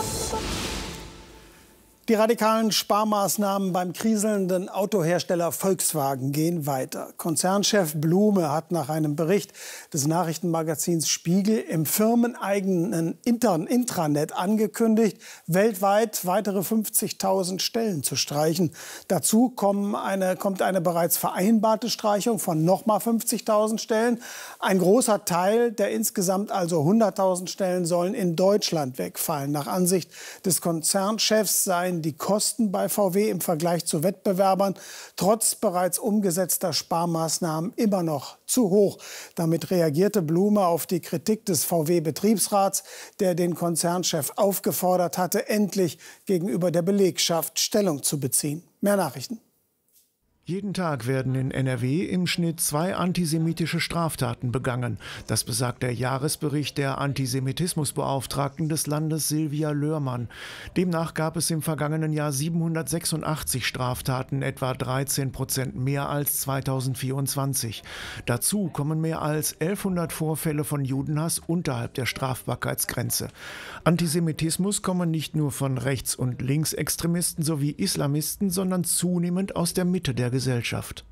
Die radikalen Sparmaßnahmen beim kriselnden Autohersteller Volkswagen gehen weiter. Konzernchef Blume hat nach einem Bericht des Nachrichtenmagazins Spiegel im firmeneigenen Intranet angekündigt, weltweit weitere 50.000 Stellen zu streichen. Dazu kommt eine bereits vereinbarte Streichung von nochmal 50.000 Stellen. Ein großer Teil der insgesamt also 100.000 Stellen sollen in Deutschland wegfallen. Nach Ansicht des Konzernchefs seien die Kosten bei VW im Vergleich zu Wettbewerbern trotz bereits umgesetzter Sparmaßnahmen immer noch zu hoch. Damit reagierte Blume auf die Kritik des VW-Betriebsrats, der den Konzernchef aufgefordert hatte, endlich gegenüber der Belegschaft Stellung zu beziehen. Mehr Nachrichten. Jeden Tag werden in NRW im Schnitt 2 antisemitische Straftaten begangen. Das besagt der Jahresbericht der Antisemitismusbeauftragten des Landes Silvia Löhrmann. Demnach gab es im vergangenen Jahr 786 Straftaten, etwa 13% mehr als 2024. Dazu kommen mehr als 1100 Vorfälle von Judenhass unterhalb der Strafbarkeitsgrenze. Antisemitismus kommen nicht nur von Rechts- und Linksextremisten sowie Islamisten, sondern zunehmend aus der Mitte der Gesellschaft.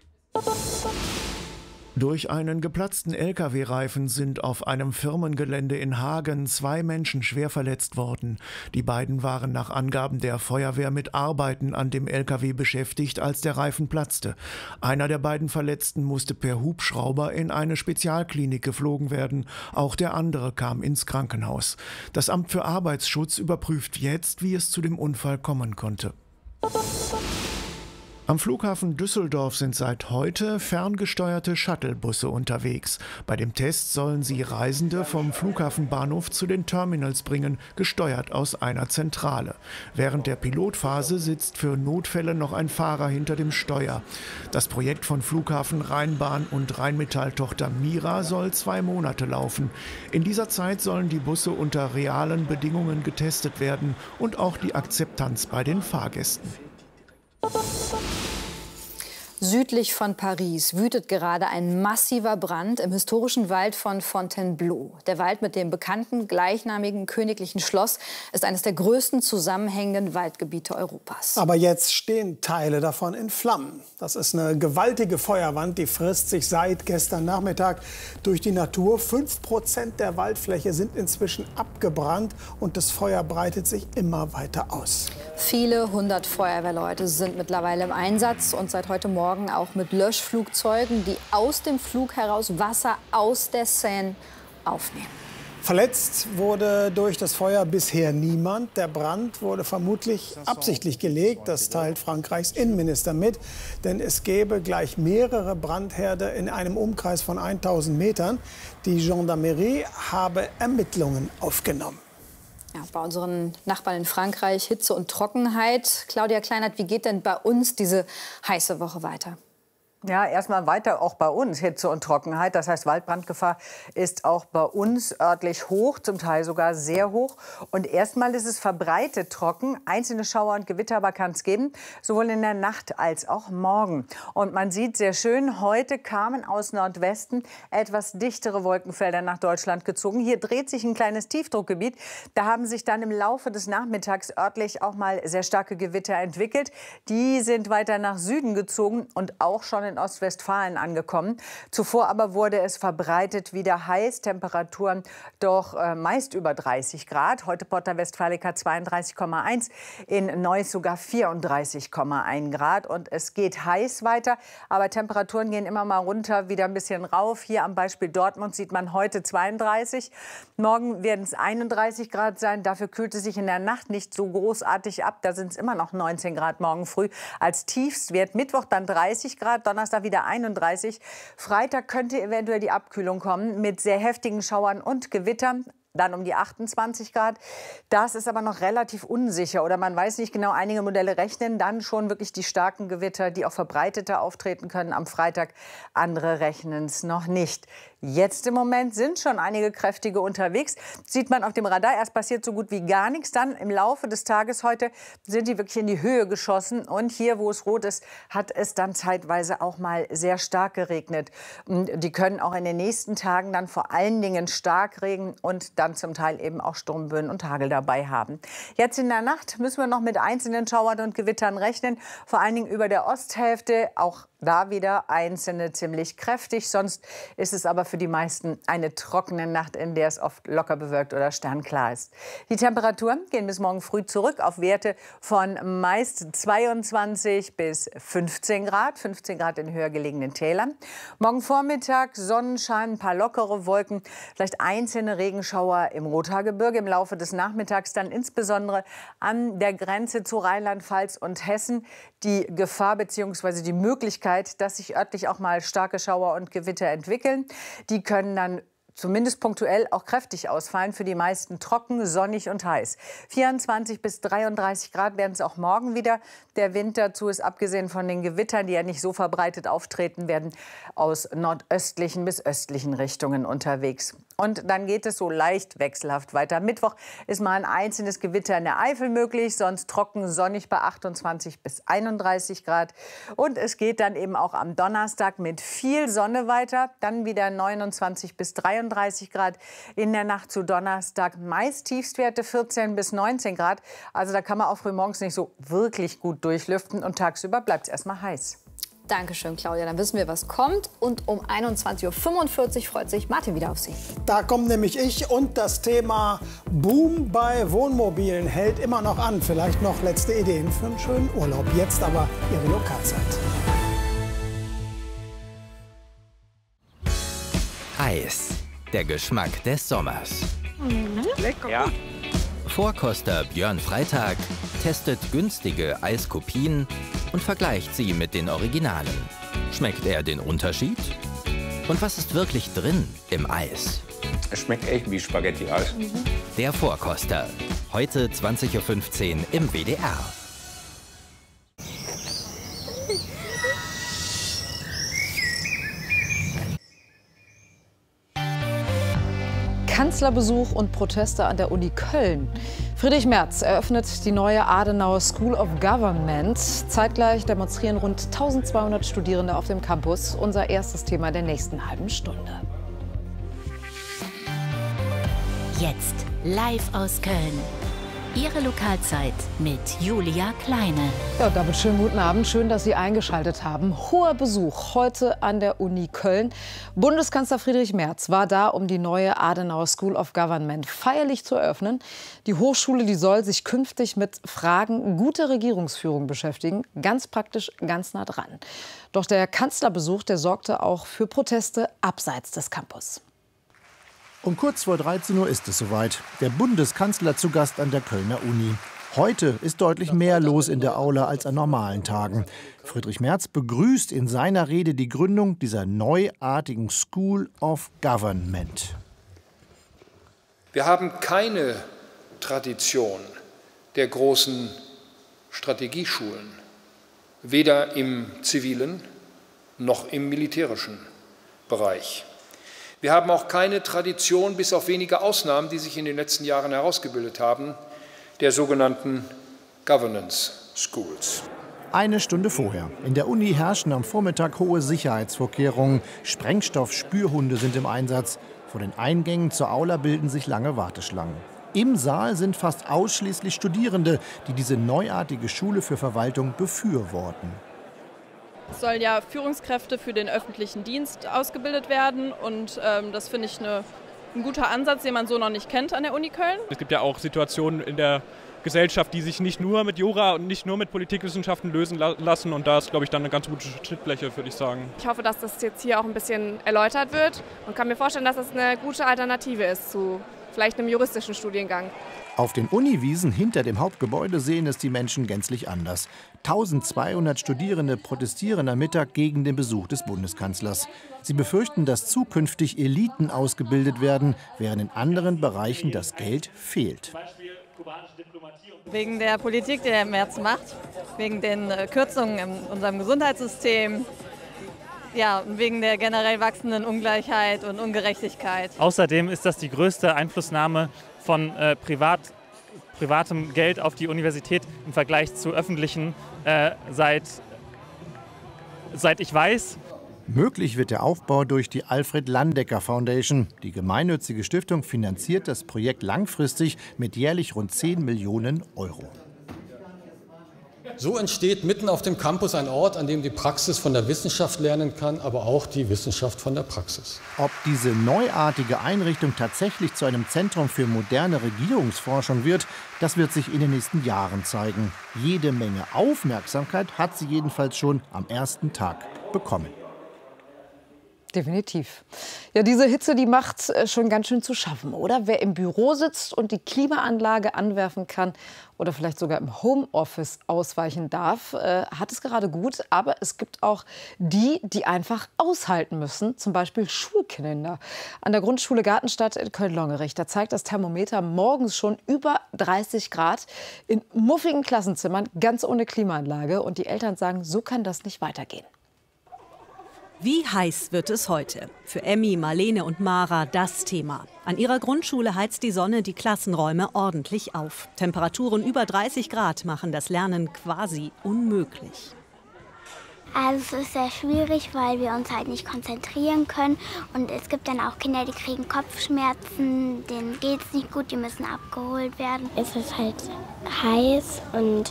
Durch einen geplatzten Lkw-Reifen sind auf einem Firmengelände in Hagen 2 Menschen schwer verletzt worden. Die beiden waren nach Angaben der Feuerwehr mit Arbeiten an dem Lkw beschäftigt, als der Reifen platzte. Einer der beiden Verletzten musste per Hubschrauber in eine Spezialklinik geflogen werden. Auch der andere kam ins Krankenhaus. Das Amt für Arbeitsschutz überprüft jetzt, wie es zu dem Unfall kommen konnte. Am Flughafen Düsseldorf sind seit heute ferngesteuerte Shuttlebusse unterwegs. Bei dem Test sollen sie Reisende vom Flughafenbahnhof zu den Terminals bringen, gesteuert aus einer Zentrale. Während der Pilotphase sitzt für Notfälle noch ein Fahrer hinter dem Steuer. Das Projekt von Flughafen Rheinbahn und Rheinmetall-Tochter Mira soll 2 Monate laufen. In dieser Zeit sollen die Busse unter realen Bedingungen getestet werden und auch die Akzeptanz bei den Fahrgästen. Südlich von Paris wütet gerade ein massiver Brand im historischen Wald von Fontainebleau. Der Wald mit dem bekannten gleichnamigen königlichen Schloss ist eines der größten zusammenhängenden Waldgebiete Europas. Aber jetzt stehen Teile davon in Flammen. Das ist eine gewaltige Feuerwand, die frisst sich seit gestern Nachmittag durch die Natur. 5% der Waldfläche sind inzwischen abgebrannt und das Feuer breitet sich immer weiter aus. Viele 100 Feuerwehrleute sind mittlerweile im Einsatz und seit heute Morgen auch mit Löschflugzeugen, die aus dem Flug heraus Wasser aus der Seine aufnehmen. Verletzt wurde durch das Feuer bisher niemand. Der Brand wurde vermutlich absichtlich gelegt. Das teilt Frankreichs Innenminister mit. Denn es gäbe gleich mehrere Brandherde in einem Umkreis von 1000 Metern. Die Gendarmerie habe Ermittlungen aufgenommen. Ja, bei unseren Nachbarn in Frankreich Hitze und Trockenheit. Claudia Kleinert, wie geht denn bei uns diese heiße Woche weiter? Ja, erstmal weiter auch bei uns Hitze und Trockenheit. Das heißt, Waldbrandgefahr ist auch bei uns örtlich hoch, zum Teil sogar sehr hoch. Und erstmal ist es verbreitet trocken. Einzelne Schauer und Gewitter aber kann es geben, sowohl in der Nacht als auch morgen. Und man sieht sehr schön, heute kamen aus Nordwesten etwas dichtere Wolkenfelder nach Deutschland gezogen. Hier dreht sich ein kleines Tiefdruckgebiet. Da haben sich dann im Laufe des Nachmittags örtlich auch mal sehr starke Gewitter entwickelt. Die sind weiter nach Süden gezogen und auch schon in in Ostwestfalen angekommen. Zuvor aber wurde es verbreitet wieder heiß. Temperaturen doch meist über 30 Grad. Heute Porta Westfalica 32,1, in Neuss sogar 34,1 Grad. Und es geht heiß weiter, aber Temperaturen gehen immer mal runter, wieder ein bisschen rauf. Hier am Beispiel Dortmund sieht man heute 32. Morgen werden es 31 Grad sein. Dafür kühlt es sich in der Nacht nicht so großartig ab. Da sind es immer noch 19 Grad morgen früh als Tiefstwert. Mittwoch dann 30 Grad, Donnerstag wieder 31. Freitag könnte eventuell die Abkühlung kommen mit sehr heftigen Schauern und Gewittern. Dann um die 28 Grad. Das ist aber noch relativ unsicher oder man weiß nicht genau. Einige Modelle rechnen dann schon wirklich die starken Gewitter, die auch verbreiteter auftreten können am Freitag. Andere rechnen es noch nicht. Jetzt im Moment sind schon einige kräftige unterwegs. Sieht man auf dem Radar, erst passiert so gut wie gar nichts. Dann im Laufe des Tages heute sind die wirklich in die Höhe geschossen. Und hier, wo es rot ist, hat es dann zeitweise auch mal sehr stark geregnet. Und die können auch in den nächsten Tagen dann vor allen Dingen Starkregen und dann zum Teil eben auch Sturmböen und Hagel dabei haben. Jetzt in der Nacht müssen wir noch mit einzelnen Schauern und Gewittern rechnen. Vor allen Dingen über der Osthälfte, auch da wieder einzelne ziemlich kräftig. Sonst ist es aber für die meisten eine trockene Nacht, in der es oft locker bewölkt oder sternklar ist. Die Temperaturen gehen bis morgen früh zurück auf Werte von meist 22 bis 15 Grad. 15 Grad in höher gelegenen Tälern. Morgen Vormittag Sonnenschein, ein paar lockere Wolken, vielleicht einzelne Regenschauer im Rothaargebirge. Im Laufe des Nachmittags dann insbesondere an der Grenze zu Rheinland-Pfalz und Hessen die Gefahr bzw. die Möglichkeit, dass sich örtlich auch mal starke Schauer und Gewitter entwickeln. Die können dann zumindest punktuell auch kräftig ausfallen. Für die meisten trocken, sonnig und heiß. 24 bis 33 Grad werden es auch morgen wieder. Der Wind dazu ist abgesehen von den Gewittern, die ja nicht so verbreitet auftreten werden, aus nordöstlichen bis östlichen Richtungen unterwegs. Und dann geht es so leicht wechselhaft weiter. Mittwoch ist mal ein einzelnes Gewitter in der Eifel möglich, sonst trocken, sonnig bei 28 bis 31 Grad. Und es geht dann eben auch am Donnerstag mit viel Sonne weiter. Dann wieder 29 bis 33 Grad. In der Nacht zu Donnerstag meist Tiefstwerte 14 bis 19 Grad. Also da kann man auch frühmorgens nicht so wirklich gut durchlüften. Und tagsüber bleibt es erstmal heiß. Dankeschön, Claudia. Dann wissen wir, was kommt. Und um 21:45 Uhr freut sich Martin wieder auf Sie. Da kommt nämlich ich und das Thema Boom bei Wohnmobilen hält immer noch an. Vielleicht noch letzte Ideen für einen schönen Urlaub. Jetzt aber Ihre Lokalzeit. Eis. Der Geschmack des Sommers. Lecker. Ja. Vorkoster Björn Freitag testet günstige Eiskopien und vergleicht sie mit den Originalen. Schmeckt er den Unterschied? Und was ist wirklich drin im Eis? Es schmeckt echt wie Spaghetti-Eis. Der Vorkoster. Heute 20:15 Uhr im WDR. Kanzlerbesuch und Proteste an der Uni Köln. Friedrich Merz eröffnet die neue Adenauer School of Government. Zeitgleich demonstrieren rund 1200 Studierende auf dem Campus. Unser erstes Thema der nächsten halben Stunde. Jetzt live aus Köln. Ihre Lokalzeit mit Julia Kleine. Ja, damit schönen guten Abend. Schön, dass Sie eingeschaltet haben. Hoher Besuch heute an der Uni Köln. Bundeskanzler Friedrich Merz war da, um die neue Adenauer School of Government feierlich zu eröffnen. Die Hochschule, die soll sich künftig mit Fragen guter Regierungsführung beschäftigen. Ganz praktisch, ganz nah dran. Doch der Kanzlerbesuch, der sorgte auch für Proteste abseits des Campus. Um kurz vor 13 Uhr ist es soweit. Der Bundeskanzler zu Gast an der Kölner Uni. Heute ist deutlich mehr los in der Aula als an normalen Tagen. Friedrich Merz begrüßt in seiner Rede die Gründung dieser neuartigen School of Government. Wir haben keine Tradition der großen Strategieschulen, weder im zivilen noch im militärischen Bereich. Wir haben auch keine Tradition, bis auf wenige Ausnahmen, die sich in den letzten Jahren herausgebildet haben, der sogenannten Governance Schools. Eine Stunde vorher. In der Uni herrschen am Vormittag hohe Sicherheitsvorkehrungen. Sprengstoff-Spürhunde sind im Einsatz. Vor den Eingängen zur Aula bilden sich lange Warteschlangen. Im Saal sind fast ausschließlich Studierende, die diese neuartige Schule für Verwaltung befürworten. Es sollen ja Führungskräfte für den öffentlichen Dienst ausgebildet werden und das finde ich ein guter Ansatz, den man so noch nicht kennt an der Uni Köln. Es gibt ja auch Situationen in der Gesellschaft, die sich nicht nur mit Jura und nicht nur mit Politikwissenschaften lösen lassen. Und da ist, glaube ich, dann eine ganz gute Schnittfläche, würde ich sagen. Ich hoffe, dass das jetzt hier auch ein bisschen erläutert wird und kann mir vorstellen, dass das eine gute Alternative ist zu vielleicht einem juristischen Studiengang. Auf den Uniwiesen hinter dem Hauptgebäude sehen es die Menschen gänzlich anders. 1200 Studierende protestieren am Mittag gegen den Besuch des Bundeskanzlers. Sie befürchten, dass zukünftig Eliten ausgebildet werden, während in anderen Bereichen das Geld fehlt. Wegen der Politik, die er im März macht, wegen den Kürzungen in unserem Gesundheitssystem, ja, und wegen der generell wachsenden Ungleichheit und Ungerechtigkeit. Außerdem ist das die größte Einflussnahme von privatem Geld auf die Universität im Vergleich zu öffentlichen seit ich weiß. Möglich wird der Aufbau durch die Alfred Landecker Foundation. Die gemeinnützige Stiftung finanziert das Projekt langfristig mit jährlich rund 10 Millionen Euro. So entsteht mitten auf dem Campus ein Ort, an dem die Praxis von der Wissenschaft lernen kann, aber auch die Wissenschaft von der Praxis. Ob diese neuartige Einrichtung tatsächlich zu einem Zentrum für moderne Regierungsforschung wird, das wird sich in den nächsten Jahren zeigen. Jede Menge Aufmerksamkeit hat sie jedenfalls schon am ersten Tag bekommen. Definitiv. Ja, diese Hitze, die macht schon ganz schön zu schaffen, oder? Wer im Büro sitzt und die Klimaanlage anwerfen kann oder vielleicht sogar im Homeoffice ausweichen darf, hat es gerade gut. Aber es gibt auch die, die einfach aushalten müssen, zum Beispiel Schulkinder. An der Grundschule Gartenstadt in Köln-Longerich, da zeigt das Thermometer morgens schon über 30 Grad in muffigen Klassenzimmern, ganz ohne Klimaanlage. Und die Eltern sagen, so kann das nicht weitergehen. Wie heiß wird es heute? Für Emmy, Marlene und Mara das Thema. An ihrer Grundschule heizt die Sonne die Klassenräume ordentlich auf. Temperaturen über 30 Grad machen das Lernen quasi unmöglich. Also es ist sehr schwierig, weil wir uns halt nicht konzentrieren können. Und es gibt dann auch Kinder, die kriegen Kopfschmerzen, denen geht es nicht gut, die müssen abgeholt werden. Es ist halt heiß und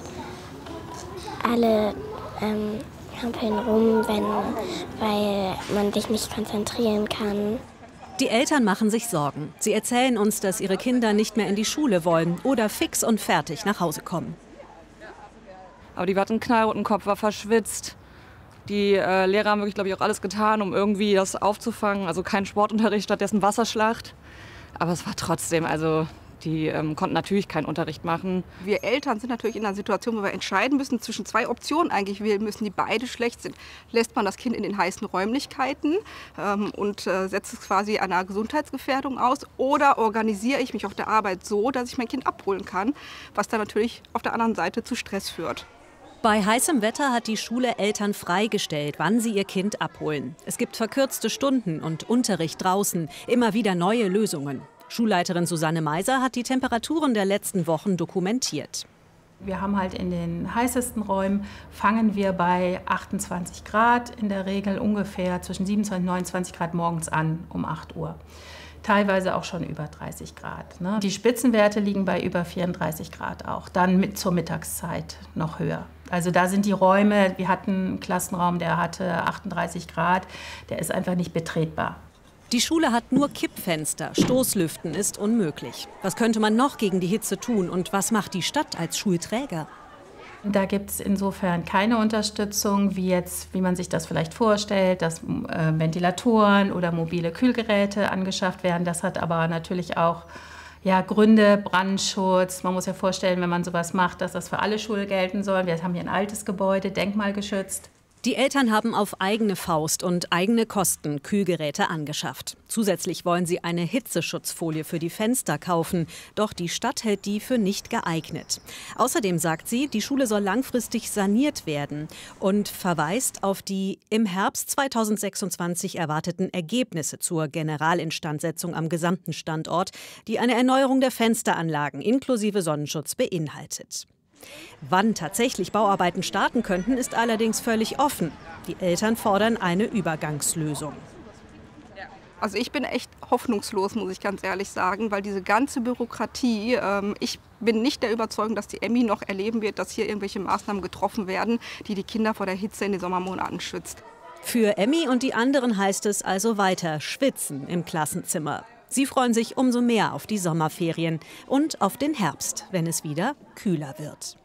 alle hampeln rum, weil man sich nicht konzentrieren kann. Die Eltern machen sich Sorgen. Sie erzählen uns, dass ihre Kinder nicht mehr in die Schule wollen oder fix und fertig nach Hause kommen. Aber die hatten einen knallroten Kopf, war verschwitzt. Die Lehrer haben wirklich, glaube ich, auch alles getan, um irgendwie das aufzufangen. Also kein Sportunterricht, stattdessen Wasserschlacht. Aber es war trotzdem, also die konnten natürlich keinen Unterricht machen. Wir Eltern sind natürlich in einer Situation, wo wir entscheiden müssen zwischen zwei Optionen eigentlich wählen müssen, die beide schlecht sind. Lässt man das Kind in den heißen Räumlichkeiten und setzt es quasi einer Gesundheitsgefährdung aus, oder organisiere ich mich auf der Arbeit so, dass ich mein Kind abholen kann, was dann natürlich auf der anderen Seite zu Stress führt. Bei heißem Wetter hat die Schule Eltern freigestellt, wann sie ihr Kind abholen. Es gibt verkürzte Stunden und Unterricht draußen, immer wieder neue Lösungen. Schulleiterin Susanne Meiser hat die Temperaturen der letzten Wochen dokumentiert. Wir haben halt in den heißesten Räumen, fangen wir bei 28 Grad, in der Regel ungefähr zwischen 27 und 29 Grad morgens an um 8 Uhr. Teilweise auch schon über 30 Grad. Ne? Die Spitzenwerte liegen bei über 34 Grad auch, dann zur Mittagszeit noch höher. Also da sind die Räume, wir hatten einen Klassenraum, der hatte 38 Grad, der ist einfach nicht betretbar. Die Schule hat nur Kippfenster, Stoßlüften ist unmöglich. Was könnte man noch gegen die Hitze tun und was macht die Stadt als Schulträger? Da gibt es insofern keine Unterstützung, wie man sich das vielleicht vorstellt, dass Ventilatoren oder mobile Kühlgeräte angeschafft werden. Das hat aber natürlich auch Gründe, Brandschutz. Man muss ja vorstellen, wenn man sowas macht, dass das für alle Schulen gelten soll. Wir haben hier ein altes Gebäude, denkmalgeschützt. Die Eltern haben auf eigene Faust und eigene Kosten Kühlgeräte angeschafft. Zusätzlich wollen sie eine Hitzeschutzfolie für die Fenster kaufen. Doch die Stadt hält die für nicht geeignet. Außerdem sagt sie, die Schule soll langfristig saniert werden und verweist auf die im Herbst 2026 erwarteten Ergebnisse zur Generalinstandsetzung am gesamten Standort, die eine Erneuerung der Fensteranlagen inklusive Sonnenschutz beinhaltet. Wann tatsächlich Bauarbeiten starten könnten, ist allerdings völlig offen. Die Eltern fordern eine Übergangslösung. Also ich bin echt hoffnungslos, muss ich ganz ehrlich sagen, weil diese ganze Bürokratie, ich bin nicht der Überzeugung, dass die Emmy noch erleben wird, dass hier irgendwelche Maßnahmen getroffen werden, die die Kinder vor der Hitze in den Sommermonaten schützt. Für Emmy und die anderen heißt es also weiter schwitzen im Klassenzimmer. Sie freuen sich umso mehr auf die Sommerferien und auf den Herbst, wenn es wieder kühler wird.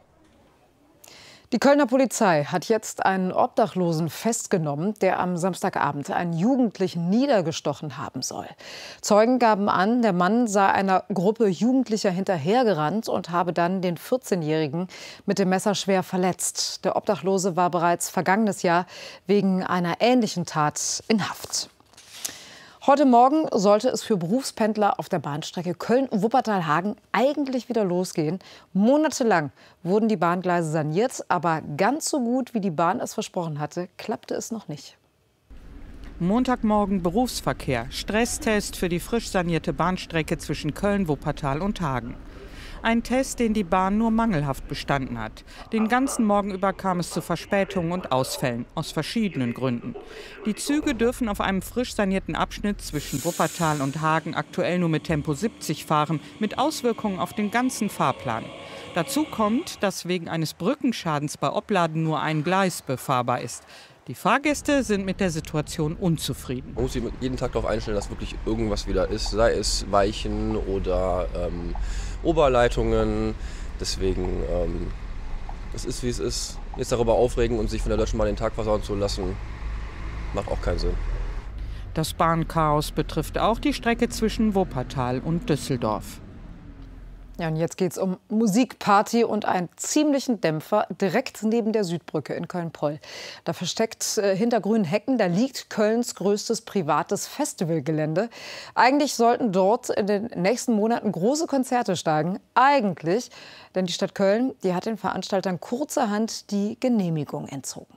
Die Kölner Polizei hat jetzt einen Obdachlosen festgenommen, der am Samstagabend einen Jugendlichen niedergestochen haben soll. Zeugen gaben an, der Mann sei einer Gruppe Jugendlicher hinterhergerannt und habe dann den 14-Jährigen mit dem Messer schwer verletzt. Der Obdachlose war bereits vergangenes Jahr wegen einer ähnlichen Tat in Haft. Heute Morgen sollte es für Berufspendler auf der Bahnstrecke Köln-Wuppertal-Hagen eigentlich wieder losgehen. Monatelang wurden die Bahngleise saniert, aber ganz so gut, wie die Bahn es versprochen hatte, klappte es noch nicht. Montagmorgen Berufsverkehr, Stresstest für die frisch sanierte Bahnstrecke zwischen Köln, Wuppertal und Hagen. Ein Test, den die Bahn nur mangelhaft bestanden hat. Den ganzen Morgen über kam es zu Verspätungen und Ausfällen, aus verschiedenen Gründen. Die Züge dürfen auf einem frisch sanierten Abschnitt zwischen Wuppertal und Hagen aktuell nur mit Tempo 70 fahren, mit Auswirkungen auf den ganzen Fahrplan. Dazu kommt, dass wegen eines Brückenschadens bei Opladen nur ein Gleis befahrbar ist. Die Fahrgäste sind mit der Situation unzufrieden. Man muss sich jeden Tag darauf einstellen, dass wirklich irgendwas wieder ist, sei es Weichen oder Oberleitungen. Deswegen, es ist wie es ist. Jetzt darüber aufregen und sich von der Deutschen Bahn den Tag versauen zu lassen, macht auch keinen Sinn. Das Bahnchaos betrifft auch die Strecke zwischen Wuppertal und Düsseldorf. Ja, und jetzt geht es um Musikparty und einen ziemlichen Dämpfer direkt neben der Südbrücke in Köln-Poll. Da versteckt hinter grünen Hecken, da liegt Kölns größtes privates Festivalgelände. Eigentlich sollten dort in den nächsten Monaten große Konzerte steigen. Eigentlich, denn die Stadt Köln, die hat den Veranstaltern kurzerhand die Genehmigung entzogen.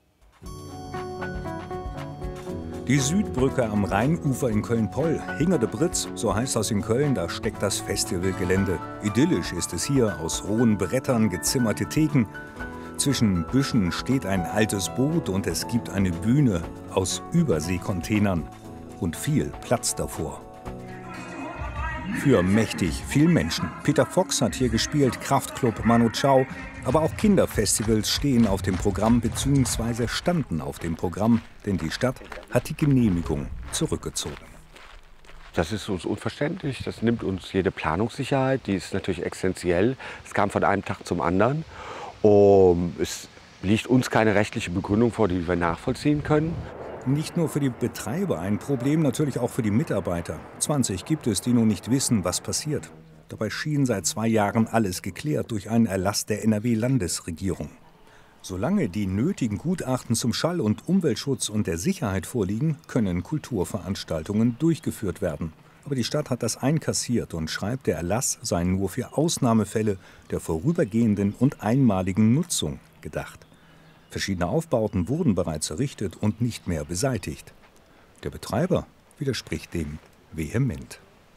Die Südbrücke am Rheinufer in Köln-Poll, Hinger de Britz, so heißt das in Köln, da steckt das Festivalgelände. Idyllisch ist es hier, aus rohen Brettern gezimmerte Theken. Zwischen Büschen steht ein altes Boot und es gibt eine Bühne aus Überseekontainern und viel Platz davor. Für mächtig viel Menschen. Peter Fox hat hier gespielt, Kraftklub Manu Chao. Aber auch Kinderfestivals stehen auf dem Programm bzw. standen auf dem Programm, denn die Stadt hat die Genehmigung zurückgezogen. Das ist uns unverständlich, das nimmt uns jede Planungssicherheit, die ist natürlich essentiell. Es kam von einem Tag zum anderen. Es liegt uns keine rechtliche Begründung vor, die wir nachvollziehen können. Nicht nur für die Betreiber ein Problem, natürlich auch für die Mitarbeiter. 20 gibt es, die nun nicht wissen, was passiert. Dabei schien seit 2 Jahren alles geklärt durch einen Erlass der NRW-Landesregierung. Solange die nötigen Gutachten zum Schall- und Umweltschutz und der Sicherheit vorliegen, können Kulturveranstaltungen durchgeführt werden. Aber die Stadt hat das einkassiert und schreibt, der Erlass sei nur für Ausnahmefälle der vorübergehenden und einmaligen Nutzung gedacht. Verschiedene Aufbauten wurden bereits errichtet und nicht mehr beseitigt. Der Betreiber widerspricht dem vehement.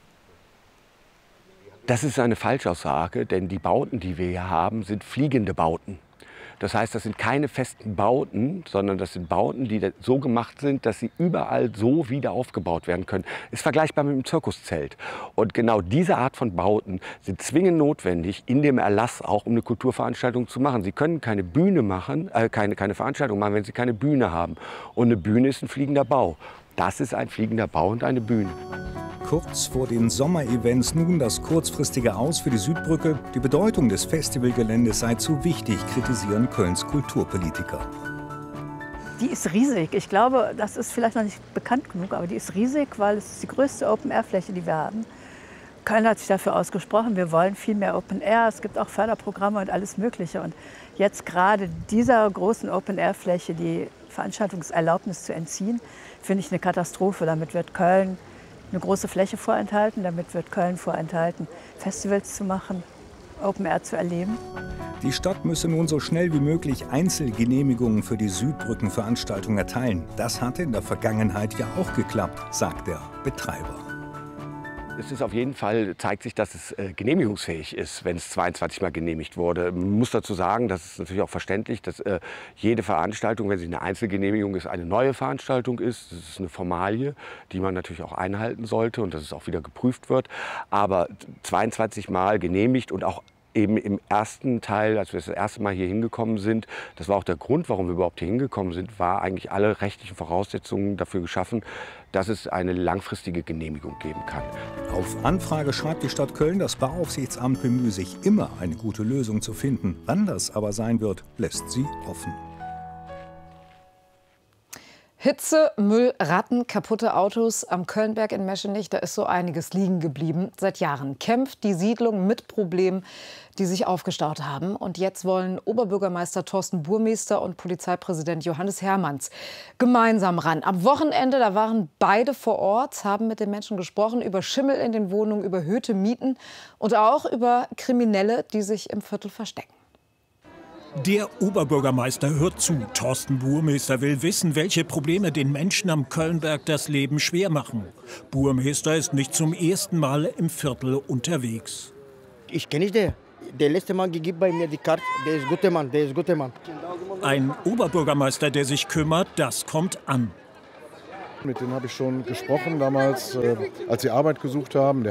Das ist eine Falschaussage, denn die Bauten, die wir hier haben, sind fliegende Bauten. Das heißt, das sind keine festen Bauten, sondern das sind Bauten, die so gemacht sind, dass sie überall so wieder aufgebaut werden können. Ist vergleichbar mit einem Zirkuszelt. Und genau diese Art von Bauten sind zwingend notwendig, in dem Erlass auch, um eine Kulturveranstaltung zu machen. Sie können keine Bühne machen, keine Veranstaltung machen, wenn Sie keine Bühne haben. Und eine Bühne ist ein fliegender Bau. Das ist ein fliegender Bau und eine Bühne. Kurz vor den Sommerevents nun das kurzfristige Aus für die Südbrücke. Die Bedeutung des Festivalgeländes sei zu wichtig, kritisieren Kölns Kulturpolitiker. Die ist riesig. Ich glaube, das ist vielleicht noch nicht bekannt genug, aber die ist riesig, weil es ist die größte Open-Air-Fläche, die wir haben. Köln hat sich dafür ausgesprochen, wir wollen viel mehr Open-Air. Es gibt auch Förderprogramme und alles Mögliche. Und jetzt gerade dieser großen Open-Air-Fläche die Veranstaltungserlaubnis zu entziehen, finde ich eine Katastrophe. Damit wird Köln eine große Fläche vorenthalten, damit wird Köln vorenthalten, Festivals zu machen, Open Air zu erleben. Die Stadt müsse nun so schnell wie möglich Einzelgenehmigungen für die Südbrückenveranstaltung erteilen. Das hatte in der Vergangenheit ja auch geklappt, sagt der Betreiber. Es ist auf jeden Fall, zeigt sich, dass es genehmigungsfähig ist, wenn es 22 Mal genehmigt wurde. Man muss dazu sagen, das ist natürlich auch verständlich, dass jede Veranstaltung, wenn sie eine Einzelgenehmigung ist, eine neue Veranstaltung ist. Das ist eine Formalie, die man natürlich auch einhalten sollte und dass es auch wieder geprüft wird. Aber 22 Mal genehmigt und auch eben im ersten Teil, als wir das erste Mal hier hingekommen sind, das war auch der Grund, warum wir überhaupt hier hingekommen sind, war eigentlich alle rechtlichen Voraussetzungen dafür geschaffen, dass es eine langfristige Genehmigung geben kann. Auf Anfrage schreibt die Stadt Köln, das Bauaufsichtsamt bemühe sich immer, eine gute Lösung zu finden. Wann das aber sein wird, lässt sie offen. Hitze, Müll, Ratten, kaputte Autos. Am Kölnberg in Meschenich, da ist so einiges liegen geblieben. Seit Jahren kämpft die Siedlung mit Problemen, die sich aufgestaut haben. Und jetzt wollen Oberbürgermeister Thorsten Burmester und Polizeipräsident Johannes Hermanns gemeinsam ran. Am Wochenende, da waren beide vor Ort, haben mit den Menschen gesprochen über Schimmel in den Wohnungen, über erhöhte Mieten und auch über Kriminelle, die sich im Viertel verstecken. Der Oberbürgermeister hört zu. Thorsten Burmester will wissen, welche Probleme den Menschen am Kölnberg das Leben schwer machen. Burmester ist nicht zum ersten Mal im Viertel unterwegs. Ich kenne den. Der letzte Mal gegeben bei mir die Karte. Der ist ein guter Mann, der ist ein guter Mann. Ein Oberbürgermeister, der sich kümmert, das kommt an. Mit denen habe ich schon gesprochen damals, als sie Arbeit gesucht haben. Der